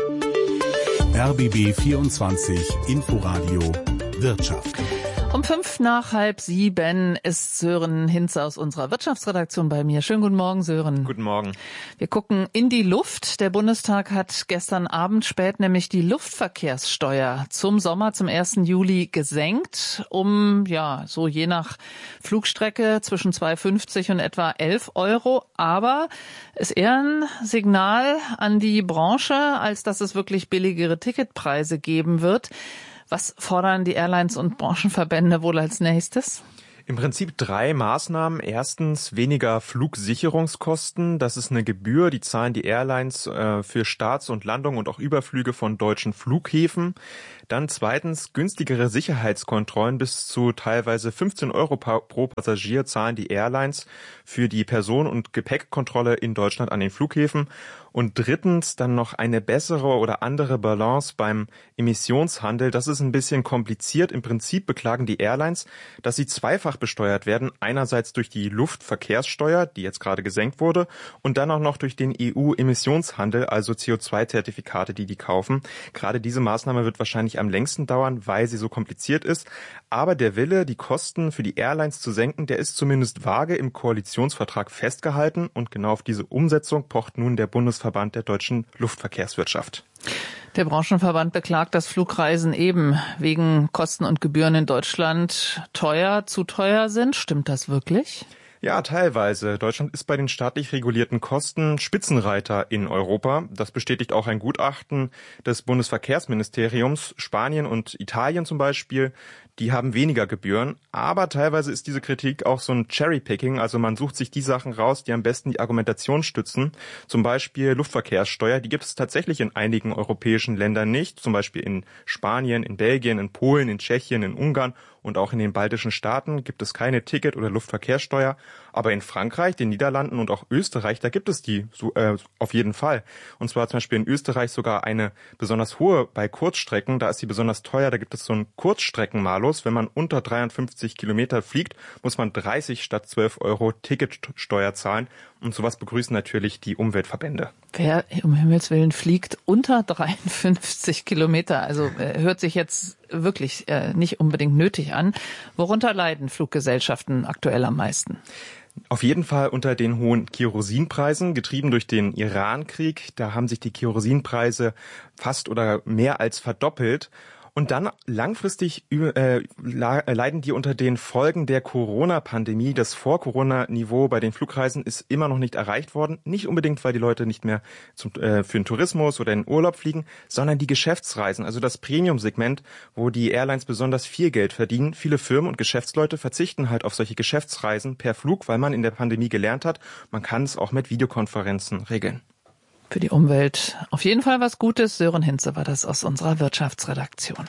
Speaker 4: R B B vierundzwanzig Inforadio Wirtschaft.
Speaker 5: Um fünf nach halb sieben ist Sören Hinze aus unserer Wirtschaftsredaktion bei mir. Schönen guten Morgen, Sören.
Speaker 12: Guten Morgen.
Speaker 5: Wir gucken in die Luft. Der Bundestag hat gestern Abend spät nämlich die Luftverkehrssteuer zum Sommer, zum ersten Juli gesenkt, um, ja, so je nach Flugstrecke zwischen zwei fünfzig und etwa elf Euro. Aber ist eher ein Signal an die Branche, als dass es wirklich billigere Ticketpreise geben wird. Was fordern die Airlines und Branchenverbände wohl als nächstes?
Speaker 12: Im Prinzip drei Maßnahmen. Erstens weniger Flugsicherungskosten. Das ist eine Gebühr, die zahlen die Airlines äh, für Starts und Landungen und auch Überflüge von deutschen Flughäfen. Dann zweitens günstigere Sicherheitskontrollen. Bis zu teilweise fünfzehn Euro pro Passagier zahlen die Airlines für die Person- und Gepäckkontrolle in Deutschland an den Flughäfen. Und drittens dann noch eine bessere oder andere Balance beim Emissionshandel. Das ist ein bisschen kompliziert. Im Prinzip beklagen die Airlines, dass sie zweifach besteuert werden. Einerseits durch die Luftverkehrssteuer, die jetzt gerade gesenkt wurde, und dann auch noch durch den E U-Emissionshandel, also C O zwei Zertifikate, die die kaufen. Gerade diese Maßnahme wird wahrscheinlich am längsten dauern, weil sie so kompliziert ist. Aber der Wille, die Kosten für die Airlines zu senken, der ist zumindest vage im Koalitionsvertrag festgehalten. Und genau auf diese Umsetzung pocht nun der Bundesverband der deutschen Luftverkehrswirtschaft.
Speaker 5: Der Branchenverband beklagt, dass Flugreisen eben wegen Kosten und Gebühren in Deutschland teuer, zu teuer sind. Stimmt das wirklich?
Speaker 12: Ja, teilweise. Deutschland ist bei den staatlich regulierten Kosten Spitzenreiter in Europa. Das bestätigt auch ein Gutachten des Bundesverkehrsministeriums. Spanien und Italien zum Beispiel, die haben weniger Gebühren. Aber teilweise ist diese Kritik auch so ein Cherry-Picking. Also man sucht sich die Sachen raus, die am besten die Argumentation stützen. Zum Beispiel Luftverkehrssteuer. Die gibt es tatsächlich in einigen europäischen Ländern nicht. Zum Beispiel in Spanien, in Belgien, in Polen, in Tschechien, in Ungarn. Und auch in den baltischen Staaten gibt es keine Ticket- oder Luftverkehrssteuer. Aber in Frankreich, den Niederlanden und auch Österreich, da gibt es die so, äh, auf jeden Fall. Und zwar zum Beispiel in Österreich sogar eine besonders hohe bei Kurzstrecken. Da ist sie besonders teuer. Da gibt es so einen Kurzstreckenmalus. Wenn man unter dreiundfünfzig Kilometer fliegt, muss man dreißig statt zwölf Euro Ticketsteuer zahlen. Und sowas begrüßen natürlich die Umweltverbände.
Speaker 5: Wer um Himmels Willen fliegt unter dreiundfünfzig Kilometer? Also äh, hört sich jetzt wirklich äh, nicht unbedingt nötig an. Worunter leiden Fluggesellschaften aktuell am meisten?
Speaker 12: Auf jeden Fall unter den hohen Kerosinpreisen, getrieben durch den Iran-Krieg. Da haben sich die Kerosinpreise fast oder mehr als verdoppelt. Und dann langfristig äh, leiden die unter den Folgen der Corona-Pandemie. Das Vor-Corona-Niveau bei den Flugreisen ist immer noch nicht erreicht worden. Nicht unbedingt, weil die Leute nicht mehr zum, äh, für den Tourismus oder in den Urlaub fliegen, sondern die Geschäftsreisen, also das Premium-Segment, wo die Airlines besonders viel Geld verdienen. Viele Firmen und Geschäftsleute verzichten halt auf solche Geschäftsreisen per Flug, weil man in der Pandemie gelernt hat, man kann es auch mit Videokonferenzen regeln.
Speaker 5: Für die Umwelt auf jeden Fall was Gutes. Sören Hinze war das aus unserer Wirtschaftsredaktion.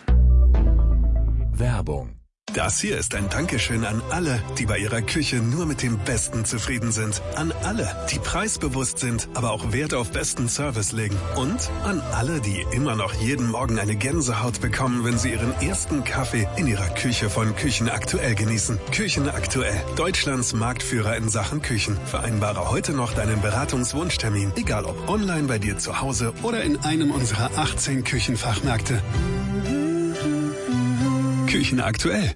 Speaker 4: Werbung. Das hier ist ein Dankeschön an alle, die bei ihrer Küche nur mit dem Besten zufrieden sind. An alle, die preisbewusst sind, aber auch Wert auf besten Service legen. Und an alle, die immer noch jeden Morgen eine Gänsehaut bekommen, wenn sie ihren ersten Kaffee in ihrer Küche von Küchen Aktuell genießen. Küchen Aktuell, Deutschlands Marktführer in Sachen Küchen. Vereinbare heute noch deinen Beratungswunschtermin, egal ob online bei dir zu Hause oder in einem unserer achtzehn Küchenfachmärkte. Küchen Aktuell.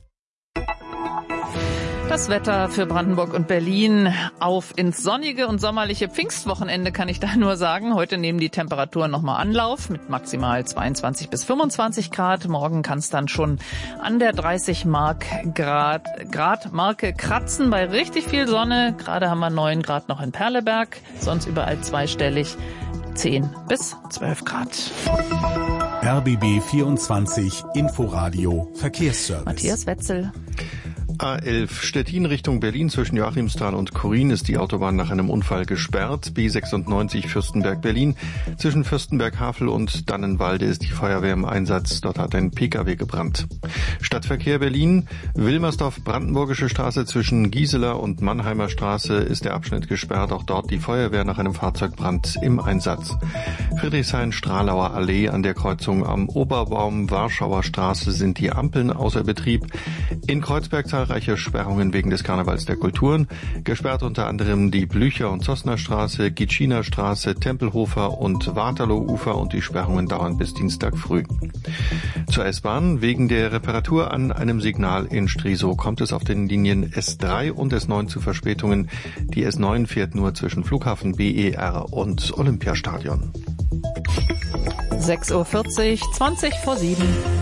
Speaker 5: Das Wetter für Brandenburg und Berlin. Auf ins sonnige und sommerliche Pfingstwochenende kann ich da nur sagen. Heute nehmen die Temperaturen nochmal Anlauf mit maximal zweiundzwanzig bis fünfundzwanzig Grad. Morgen kann es dann schon an der dreißig Grad, Grad Marke kratzen bei richtig viel Sonne. Gerade haben wir neun Grad noch in Perleberg, sonst überall zweistellig zehn bis zwölf Grad.
Speaker 4: R B B vierundzwanzig Inforadio Verkehrsservice.
Speaker 5: Matthias Wetzel.
Speaker 1: A elf Stettin Richtung Berlin zwischen Joachimsthal und Chorin ist die Autobahn nach einem Unfall gesperrt. B sechsundneunzig Fürstenberg-Berlin zwischen Fürstenberg-Havel und Dannenwalde ist die Feuerwehr im Einsatz. Dort hat ein Pkw gebrannt. Stadtverkehr Berlin, Wilmersdorf-Brandenburgische Straße zwischen Gieseler und Mannheimer Straße ist der Abschnitt gesperrt. Auch dort die Feuerwehr nach einem Fahrzeugbrand im Einsatz. Friedrichshain-Stralauer Allee an der Kreuzung am Oberbaum Warschauer Straße sind die Ampeln außer Betrieb. In Kreuzberg zahlreiche Sperrungen wegen des Karnevals der Kulturen. Gesperrt unter anderem die Blücher- und Zossner Straße, Gitschiner Straße, Tempelhofer und Waterloo-Ufer und die Sperrungen dauern bis Dienstag früh. Zur S-Bahn. Wegen der Reparatur an einem Signal in Strisow kommt es auf den Linien S drei und S neun zu Verspätungen. Die S neun fährt nur zwischen Flughafen B E R und Olympiastadion.
Speaker 5: sechs Uhr vierzig, zwanzig vor sieben.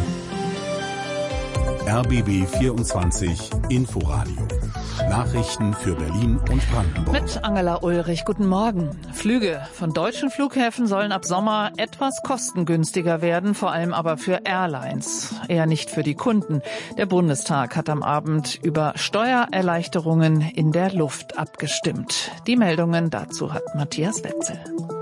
Speaker 14: R B B vierundzwanzig Inforadio. Nachrichten für Berlin und Brandenburg.
Speaker 5: Mit Angela Ulrich, guten Morgen. Flüge von deutschen Flughäfen sollen ab Sommer etwas kostengünstiger werden, vor allem aber für Airlines, eher nicht für die Kunden. Der Bundestag hat am Abend über Steuererleichterungen in der Luft abgestimmt. Die Meldungen dazu hat Matthias Wetzel.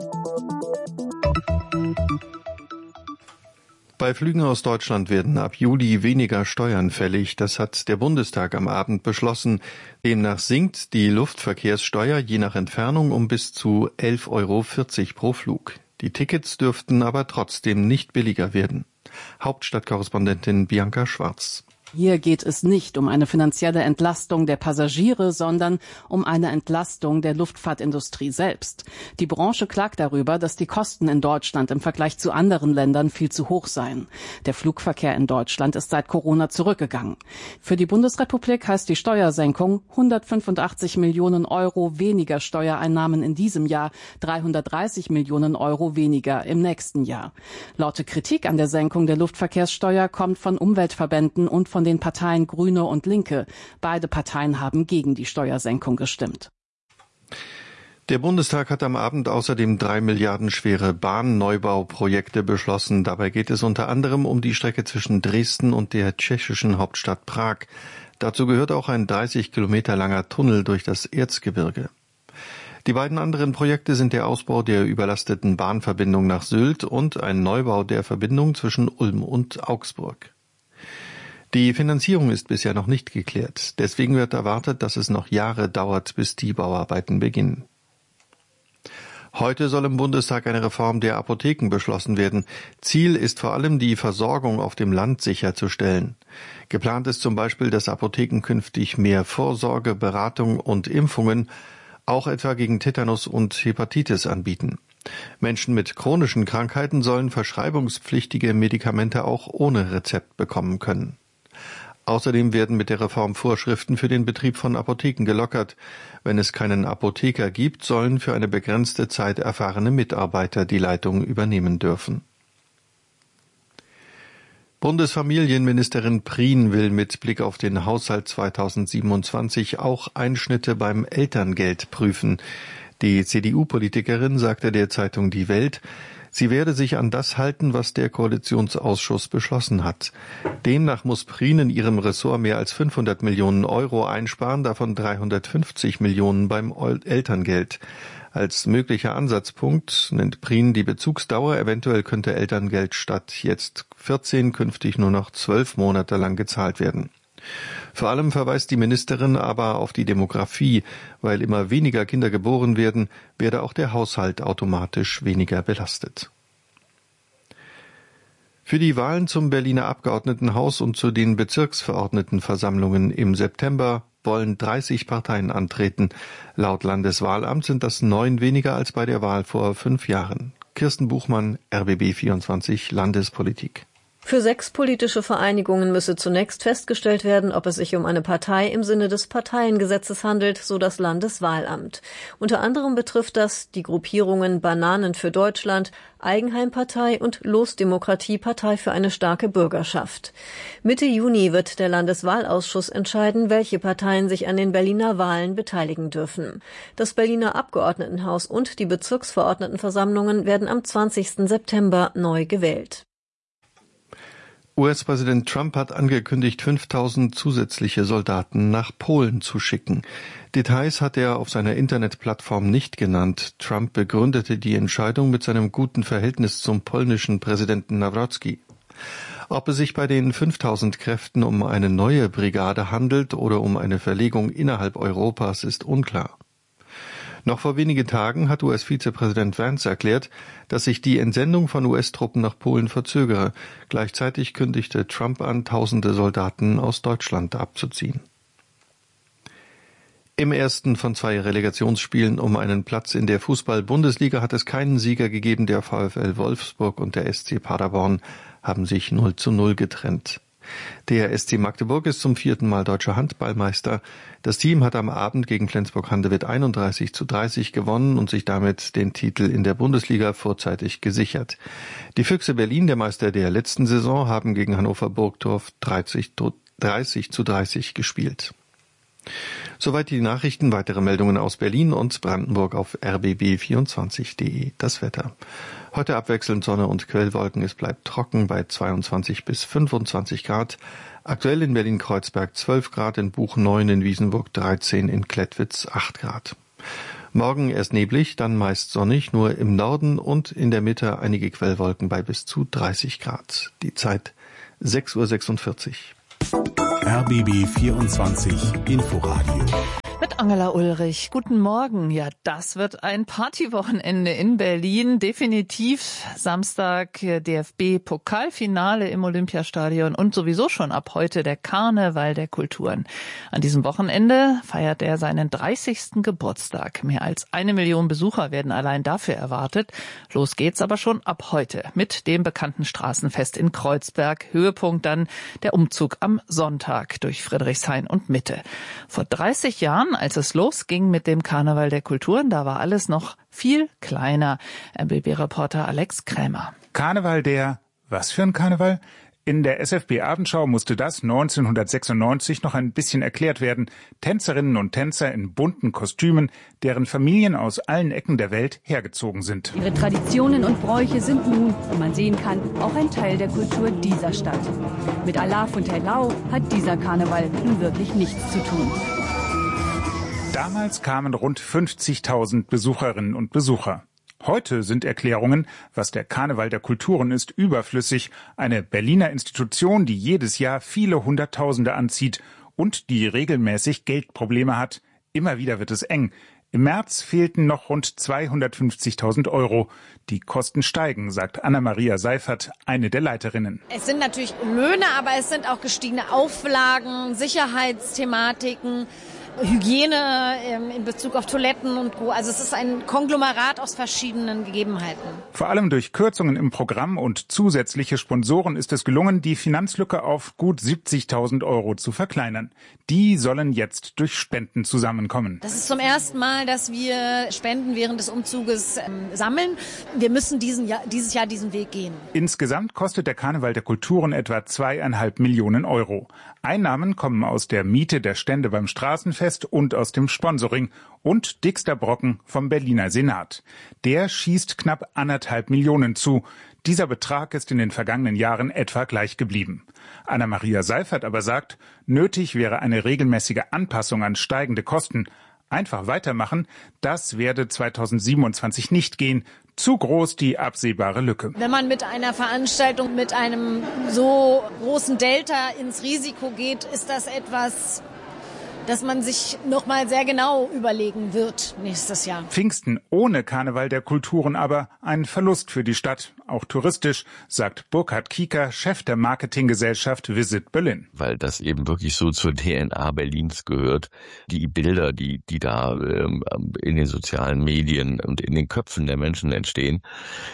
Speaker 1: Bei Flügen aus Deutschland werden ab Juli weniger Steuern fällig. Das hat der Bundestag am Abend beschlossen. Demnach sinkt die Luftverkehrssteuer je nach Entfernung um bis zu elf Euro vierzig pro Flug. Die Tickets dürften aber trotzdem nicht billiger werden. Hauptstadtkorrespondentin Bianca Schwarz.
Speaker 15: Hier geht es nicht um eine finanzielle Entlastung der Passagiere, sondern um eine Entlastung der Luftfahrtindustrie selbst. Die Branche klagt darüber, dass die Kosten in Deutschland im Vergleich zu anderen Ländern viel zu hoch seien. Der Flugverkehr in Deutschland ist seit Corona zurückgegangen. Für die Bundesrepublik heißt die Steuersenkung hundertfünfundachtzig Millionen Euro weniger Steuereinnahmen in diesem Jahr, dreihundertdreißig Millionen Euro weniger im nächsten Jahr. Laute Kritik an der Senkung der Luftverkehrssteuer kommt von Umweltverbänden und von den Parteien Grüne und Linke. Beide Parteien haben gegen die Steuersenkung gestimmt.
Speaker 1: Der Bundestag hat am Abend außerdem drei Milliarden schwere Bahnnneubauprojekte beschlossen. Dabei geht es unter anderem um die Strecke zwischen Dresden und der tschechischen Hauptstadt Prag. Dazu gehört auch ein dreißig Kilometer langer Tunnel durch das Erzgebirge. Die beiden anderen Projekte sind der Ausbau der überlasteten Bahnverbindung nach Sylt und ein Neubau der Verbindung zwischen Ulm und Augsburg. Die Finanzierung ist bisher noch nicht geklärt. Deswegen wird erwartet, dass es noch Jahre dauert, bis die Bauarbeiten beginnen. Heute soll im Bundestag eine Reform der Apotheken beschlossen werden. Ziel ist vor allem, die Versorgung auf dem Land sicherzustellen. Geplant ist zum Beispiel, dass Apotheken künftig mehr Vorsorge, Beratung und Impfungen, auch etwa gegen Tetanus und Hepatitis, anbieten. Menschen mit chronischen Krankheiten sollen verschreibungspflichtige Medikamente auch ohne Rezept bekommen können. Außerdem werden mit der Reform Vorschriften für den Betrieb von Apotheken gelockert. Wenn es keinen Apotheker gibt, sollen für eine begrenzte Zeit erfahrene Mitarbeiter die Leitung übernehmen dürfen. Bundesfamilienministerin Prien will mit Blick auf den Haushalt zweitausendsiebenundzwanzig auch Einschnitte beim Elterngeld prüfen. Die C D U-Politikerin sagte der Zeitung Die Welt, sie werde sich an das halten, was der Koalitionsausschuss beschlossen hat. Demnach muss Prien in ihrem Ressort mehr als fünfhundert Millionen Euro einsparen, davon dreihundertfünfzig Millionen beim Elterngeld. Als möglicher Ansatzpunkt nennt Prien die Bezugsdauer. Eventuell könnte Elterngeld statt jetzt vierzehn künftig nur noch zwölf Monate lang gezahlt werden. Vor allem verweist die Ministerin aber auf die Demografie. Weil immer weniger Kinder geboren werden, werde auch der Haushalt automatisch weniger belastet. Für die Wahlen zum Berliner Abgeordnetenhaus und zu den Bezirksverordnetenversammlungen im September wollen dreißig Parteien antreten. Laut Landeswahlamt sind das neun weniger als bei der Wahl vor fünf Jahren. Kirsten Buchmann, R B B vierundzwanzig Landespolitik.
Speaker 16: Für sechs politische Vereinigungen müsse zunächst festgestellt werden, ob es sich um eine Partei im Sinne des Parteiengesetzes handelt, so das Landeswahlamt. Unter anderem betrifft das die Gruppierungen Bananen für Deutschland, Eigenheimpartei und Losdemokratie Partei für eine starke Bürgerschaft. Mitte Juni wird der Landeswahlausschuss entscheiden, welche Parteien sich an den Berliner Wahlen beteiligen dürfen. Das Berliner Abgeordnetenhaus und die Bezirksverordnetenversammlungen werden am zwanzigsten September neu gewählt.
Speaker 1: U S-Präsident Trump hat angekündigt, fünftausend zusätzliche Soldaten nach Polen zu schicken. Details hat er auf seiner Internetplattform nicht genannt. Trump begründete die Entscheidung mit seinem guten Verhältnis zum polnischen Präsidenten Nawrocki. Ob es sich bei den fünftausend Kräften um eine neue Brigade handelt oder um eine Verlegung innerhalb Europas, ist unklar. Noch vor wenigen Tagen hat U S-Vizepräsident Vance erklärt, dass sich die Entsendung von U S-Truppen nach Polen verzögere. Gleichzeitig kündigte Trump an, tausende Soldaten aus Deutschland abzuziehen. Im ersten von zwei Relegationsspielen um einen Platz in der Fußball-Bundesliga hat es keinen Sieger gegeben. Der VfL Wolfsburg und der S C Paderborn haben sich null zu null getrennt. Der S C Magdeburg ist zum vierten Mal deutscher Handballmeister. Das Team hat am Abend gegen Flensburg-Handewitt einunddreißig zu dreißig gewonnen und sich damit den Titel in der Bundesliga vorzeitig gesichert. Die Füchse Berlin, der Meister der letzten Saison, haben gegen Hannover Burgdorf dreißig zu dreißig gespielt. Soweit die Nachrichten. Weitere Meldungen aus Berlin und Brandenburg auf r b b vierundzwanzig punkt de. Das Wetter. Heute abwechselnd Sonne und Quellwolken. Es bleibt trocken bei zweiundzwanzig bis fünfundzwanzig Grad. Aktuell in Berlin-Kreuzberg zwölf Grad, in Buch neun, in Wiesenburg dreizehn, in Klettwitz acht Grad. Morgen erst neblig, dann meist sonnig, nur im Norden und in der Mitte einige Quellwolken bei bis zu dreißig Grad. Die Zeit sechs Uhr sechsundvierzig.
Speaker 14: R B B vierundzwanzig Inforadio.
Speaker 5: Mit Angela Ulrich. Guten Morgen. Ja, das wird ein Partywochenende in Berlin. Definitiv Samstag D F B-Pokalfinale im Olympiastadion und sowieso schon ab heute der Karneval der Kulturen. An diesem Wochenende feiert er seinen dreißigsten Geburtstag. Mehr als eine Million Besucher werden allein dafür erwartet. Los geht's aber schon ab heute mit dem bekannten Straßenfest in Kreuzberg. Höhepunkt dann der Umzug am Sonntag durch Friedrichshain und Mitte. Vor dreißig Jahren, als es losging mit dem Karneval der Kulturen, da war alles noch viel kleiner. R B B-Reporter Alex Krämer.
Speaker 2: Karneval der, was für ein Karneval? In der S F B-Abendschau musste das neunzehnhundertsechsundneunzig noch ein bisschen erklärt werden. Tänzerinnen und Tänzer in bunten Kostümen, deren Familien aus allen Ecken der Welt hergezogen sind.
Speaker 17: Ihre Traditionen und Bräuche sind nun, wie man sehen kann, auch ein Teil der Kultur dieser Stadt. Mit Alaf und Hellau hat dieser Karneval nun wirklich nichts zu tun.
Speaker 2: Damals kamen rund fünfzigtausend Besucherinnen und Besucher. Heute sind Erklärungen, was der Karneval der Kulturen ist, überflüssig. Eine Berliner Institution, die jedes Jahr viele Hunderttausende anzieht und die regelmäßig Geldprobleme hat. Immer wieder wird es eng. Im März fehlten noch rund zweihundertfünfzigtausend Euro. Die Kosten steigen, sagt Anna-Maria Seifert, eine der Leiterinnen.
Speaker 18: Es sind natürlich Löhne, aber es sind auch gestiegene Auflagen, Sicherheitsthematiken, Hygiene in Bezug auf Toiletten und Co. Also es ist ein Konglomerat aus verschiedenen Gegebenheiten.
Speaker 2: Vor allem durch Kürzungen im Programm und zusätzliche Sponsoren ist es gelungen, die Finanzlücke auf gut siebzigtausend Euro zu verkleinern. Die sollen jetzt durch Spenden zusammenkommen.
Speaker 18: Das ist zum ersten Mal, dass wir Spenden während des Umzuges ähm, sammeln. Wir müssen diesen Jahr, dieses Jahr diesen Weg gehen.
Speaker 2: Insgesamt kostet der Karneval der Kulturen etwa zweieinhalb Millionen Euro. Einnahmen kommen aus der Miete der Stände beim Straßenfest und aus dem Sponsoring und dickster Brocken vom Berliner Senat. Der schießt knapp anderthalb Millionen zu. Dieser Betrag ist in den vergangenen Jahren etwa gleich geblieben. Anna-Maria Seifert aber sagt, nötig wäre eine regelmäßige Anpassung an steigende Kosten. Einfach weitermachen, das werde zweitausendsiebenundzwanzig nicht gehen. Zu groß die absehbare Lücke.
Speaker 18: Wenn man mit einer Veranstaltung mit einem so großen Delta ins Risiko geht, ist das etwas, das man sich noch mal sehr genau überlegen wird nächstes Jahr.
Speaker 2: Pfingsten ohne Karneval der Kulturen aber ein Verlust für die Stadt, auch touristisch, sagt Burkhard Kieker, Chef der Marketinggesellschaft Visit Berlin.
Speaker 19: Weil das eben wirklich so zur D N A Berlins gehört. Die Bilder, die die da ähm, in den sozialen Medien und in den Köpfen der Menschen entstehen,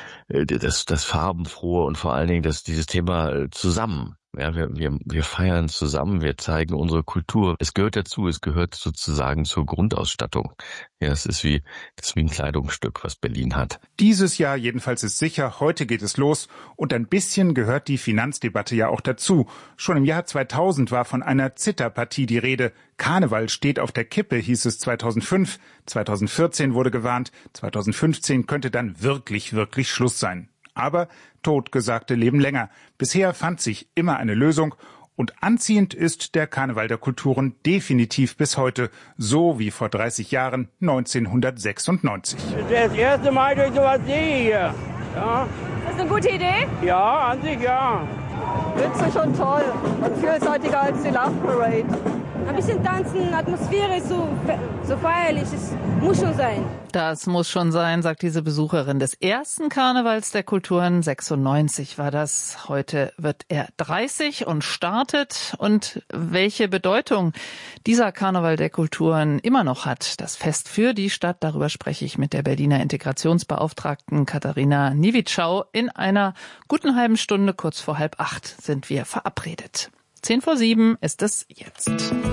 Speaker 19: das, das farbenfrohe und vor allen Dingen das, dieses Thema zusammen. Ja, wir, wir, wir feiern zusammen, wir zeigen unsere Kultur. Es gehört dazu, es gehört sozusagen zur Grundausstattung. Ja, es ist wie, das ist wie ein Kleidungsstück, was Berlin hat.
Speaker 2: Dieses Jahr jedenfalls ist sicher, heute geht es los und ein bisschen gehört die Finanzdebatte ja auch dazu. Schon im Jahr zweitausend war von einer Zitterpartie die Rede. Karneval steht auf der Kippe, hieß es zweitausendfünf. zweitausendvierzehn wurde gewarnt, zweitausendfünfzehn könnte dann wirklich, wirklich Schluss sein. Aber Totgesagte leben länger. Bisher fand sich immer eine Lösung. Und anziehend ist der Karneval der Kulturen definitiv bis heute, so wie vor dreißig Jahren, neunzehnhundertsechsundneunzig.
Speaker 20: Das ist das erste Mal, dass ich sowas sehe hier. Ja.
Speaker 18: Ist das eine gute Idee?
Speaker 20: Ja, an sich ja.
Speaker 21: Witzig und toll und vielseitiger als die Love Parade.
Speaker 18: Ein bisschen tanzen, Atmosphäre ist so, so
Speaker 21: so feierlich, es muss schon sein.
Speaker 5: Das muss schon sein, sagt diese Besucherin des ersten Karnevals der Kulturen. sechsundneunzig war das. Heute wird er dreißig und startet. Und welche Bedeutung dieser Karneval der Kulturen immer noch hat, das Fest für die Stadt, darüber spreche ich mit der Berliner Integrationsbeauftragten Katharina Niewitschau. In einer guten halben Stunde, kurz vor halb acht, sind wir verabredet. Zehn vor sieben ist es jetzt.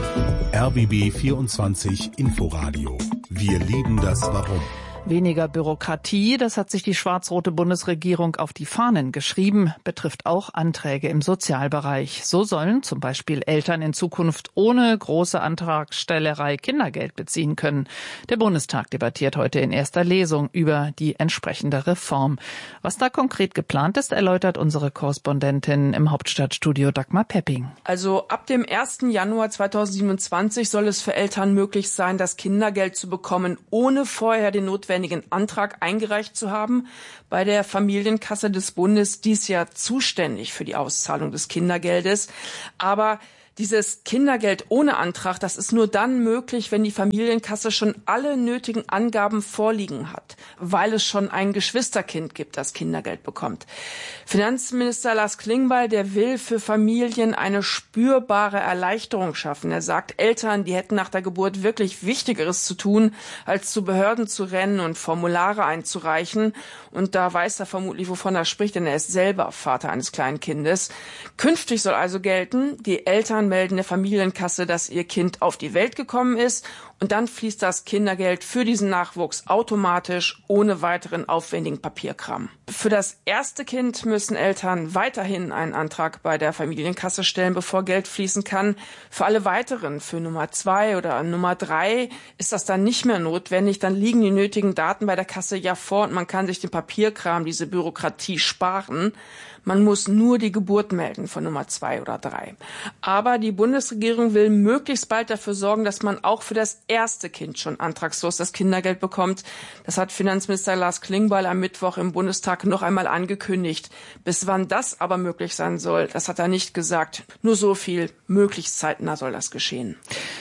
Speaker 14: R B B vierundzwanzig Inforadio. Wir lieben das Warum.
Speaker 5: Weniger Bürokratie, das hat sich die schwarz-rote Bundesregierung auf die Fahnen geschrieben, betrifft auch Anträge im Sozialbereich. So sollen zum Beispiel Eltern in Zukunft ohne große Antragstellerei Kindergeld beziehen können. Der Bundestag debattiert heute in erster Lesung über die entsprechende Reform. Was da konkret geplant ist, erläutert unsere Korrespondentin im Hauptstadtstudio Dagmar Pepping.
Speaker 3: Also ab dem ersten Januar zweitausendsiebenundzwanzig soll es für Eltern möglich sein, das Kindergeld zu bekommen, ohne vorher den notwendigen Antrag eingereicht zu haben bei der Familienkasse des Bundes, die ist ja zuständig für die Auszahlung des Kindergeldes. Aber dieses Kindergeld ohne Antrag, das ist nur dann möglich, wenn die Familienkasse schon alle nötigen Angaben vorliegen hat, weil es schon ein Geschwisterkind gibt, das Kindergeld bekommt. Finanzminister Lars Klingbeil, der will für Familien eine spürbare Erleichterung schaffen. Er sagt, Eltern, die hätten nach der Geburt wirklich Wichtigeres zu tun, als zu Behörden zu rennen und Formulare einzureichen. Und da weiß er vermutlich, wovon er spricht, denn er ist selber Vater eines kleinen Kindes. Künftig soll also gelten, die Eltern melden der Familienkasse, dass ihr Kind auf die Welt gekommen ist, und dann fließt das Kindergeld für diesen Nachwuchs automatisch ohne weiteren aufwendigen Papierkram. Für das erste Kind müssen Eltern weiterhin einen Antrag bei der Familienkasse stellen, bevor Geld fließen kann. Für alle weiteren, für Nummer zwei oder Nummer drei, ist das dann nicht mehr notwendig. Dann liegen die nötigen Daten bei der Kasse ja vor und man kann sich den Papierkram, diese Bürokratie sparen. Man muss nur die Geburt melden von Nummer zwei oder drei. Aber die Bundesregierung will möglichst bald dafür sorgen, dass man auch für das erste Kind schon antragslos das Kindergeld bekommt. Das hat Finanzminister Lars Klingbeil am Mittwoch im Bundestag noch einmal angekündigt. Bis wann das aber möglich sein soll, das hat er nicht gesagt. Nur so viel, möglichst zeitnah soll das geschehen.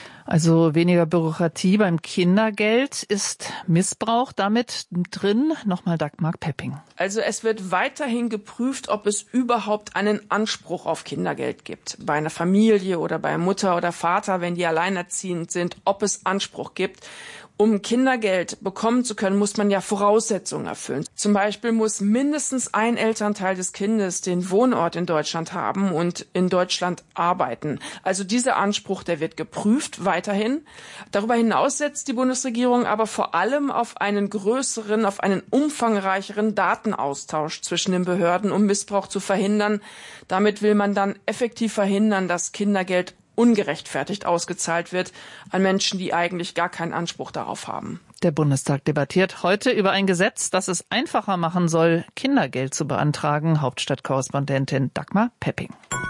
Speaker 5: Also weniger Bürokratie beim Kindergeld. Ist Missbrauch damit drin? Nochmal Dagmar Pepping.
Speaker 3: Also es wird weiterhin geprüft, ob es überhaupt einen Anspruch auf Kindergeld gibt. Bei einer Familie oder bei Mutter oder Vater, wenn die alleinerziehend sind, ob es Anspruch gibt. Um Kindergeld bekommen zu können, muss man ja Voraussetzungen erfüllen. Zum Beispiel muss mindestens ein Elternteil des Kindes den Wohnort in Deutschland haben und in Deutschland arbeiten. Also dieser Anspruch, der wird geprüft weiterhin. Darüber hinaus setzt die Bundesregierung aber vor allem auf einen größeren, auf einen umfangreicheren Datenaustausch zwischen den Behörden, um Missbrauch zu verhindern. Damit will man dann effektiv verhindern, dass Kindergeld ungerechtfertigt ausgezahlt wird an Menschen, die eigentlich gar keinen Anspruch darauf haben.
Speaker 5: Der Bundestag debattiert heute über ein Gesetz, das es einfacher machen soll, Kindergeld zu beantragen. Hauptstadtkorrespondentin Dagmar Pepping.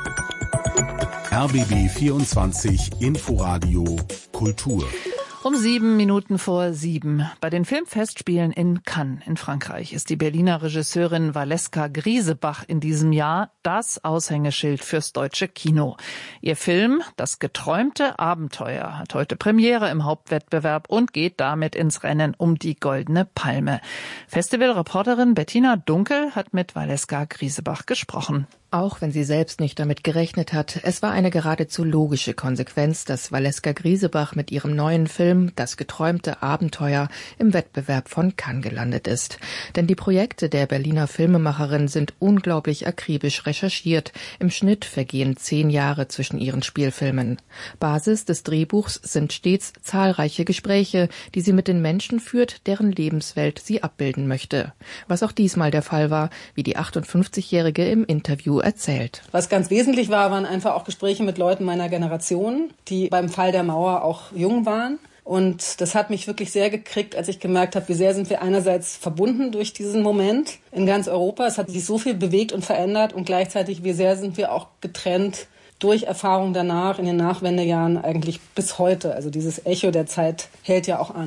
Speaker 14: R B B vierundzwanzig Inforadio Kultur.
Speaker 5: Um sieben Minuten vor sieben. Bei den Filmfestspielen in Cannes in Frankreich ist die Berliner Regisseurin Valeska Griesebach in diesem Jahr das Aushängeschild fürs deutsche Kino. Ihr Film Das geträumte Abenteuer hat heute Premiere im Hauptwettbewerb und geht damit ins Rennen um die Goldene Palme. Festivalreporterin Bettina Dunkel hat mit Valeska Griesebach gesprochen.
Speaker 6: Auch wenn sie selbst nicht damit gerechnet hat, es war eine geradezu logische Konsequenz, dass Valeska Griesebach mit ihrem neuen Film Das geträumte Abenteuer im Wettbewerb von Cannes gelandet ist. Denn die Projekte der Berliner Filmemacherin sind unglaublich akribisch recherchiert. Im Schnitt vergehen zehn Jahre zwischen ihren Spielfilmen. Basis des Drehbuchs sind stets zahlreiche Gespräche, die sie mit den Menschen führt, deren Lebenswelt sie abbilden möchte. Was auch diesmal der Fall war, wie die achtundfünfzigjährige im Interview erzählt.
Speaker 7: Was ganz wesentlich war, waren einfach auch Gespräche mit Leuten meiner Generation, die beim Fall der Mauer auch jung waren. Und das hat mich wirklich sehr gekriegt, als ich gemerkt habe, wie sehr sind wir einerseits verbunden durch diesen Moment in ganz Europa. Es hat sich so viel bewegt und verändert und gleichzeitig, wie sehr sind wir auch getrennt durch Erfahrungen danach, in den Nachwendejahren eigentlich bis heute. Also dieses Echo der Zeit hält ja auch an.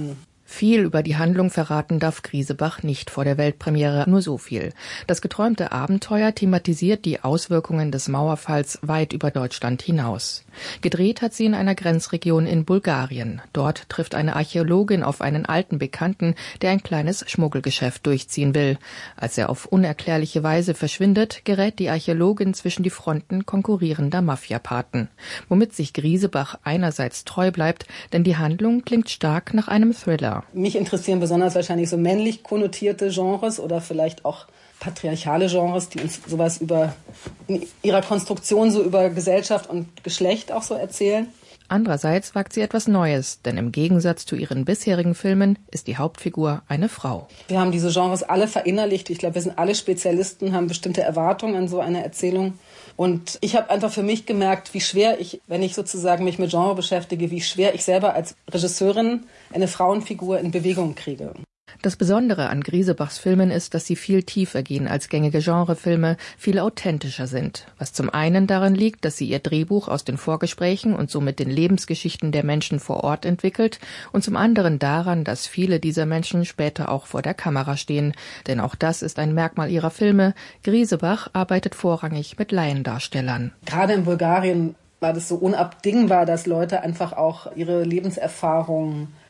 Speaker 6: Viel über die Handlung verraten darf Griesebach nicht vor der Weltpremiere, nur so viel. Das geträumte Abenteuer thematisiert die Auswirkungen des Mauerfalls weit über Deutschland hinaus. Gedreht hat sie in einer Grenzregion in Bulgarien. Dort trifft eine Archäologin auf einen alten Bekannten, der ein kleines Schmuggelgeschäft durchziehen will. Als er auf unerklärliche Weise verschwindet, gerät die Archäologin zwischen die Fronten konkurrierender Mafiapaten. Womit sich Griesebach einerseits treu bleibt, denn die Handlung klingt stark nach einem Thriller.
Speaker 7: Mich interessieren besonders wahrscheinlich so männlich konnotierte Genres oder vielleicht auch patriarchale Genres, die uns sowas über, in ihrer Konstruktion so über Gesellschaft und Geschlecht auch so erzählen.
Speaker 6: Andererseits wagt sie etwas Neues, denn im Gegensatz zu ihren bisherigen Filmen ist die Hauptfigur eine Frau.
Speaker 7: Wir haben diese Genres alle verinnerlicht. Ich glaube, wir sind alle Spezialisten, haben bestimmte Erwartungen an so eine Erzählung. Und ich habe einfach für mich gemerkt, wie schwer ich, wenn ich sozusagen mich mit Genre beschäftige, wie schwer ich selber als Regisseurin eine Frauenfigur in Bewegung kriege.
Speaker 6: Das Besondere an Griesebachs Filmen ist, dass sie viel tiefer gehen als gängige Genrefilme, viel authentischer sind. Was zum einen darin liegt, dass sie ihr Drehbuch aus den Vorgesprächen und somit den Lebensgeschichten der Menschen vor Ort entwickelt, und zum anderen daran, dass viele dieser Menschen später auch vor der Kamera stehen. Denn auch das ist ein Merkmal ihrer Filme. Griesebach arbeitet vorrangig mit Laiendarstellern.
Speaker 7: Gerade in Bulgarien war das so unabdingbar, dass Leute einfach auch ihre Lebenserfahrungen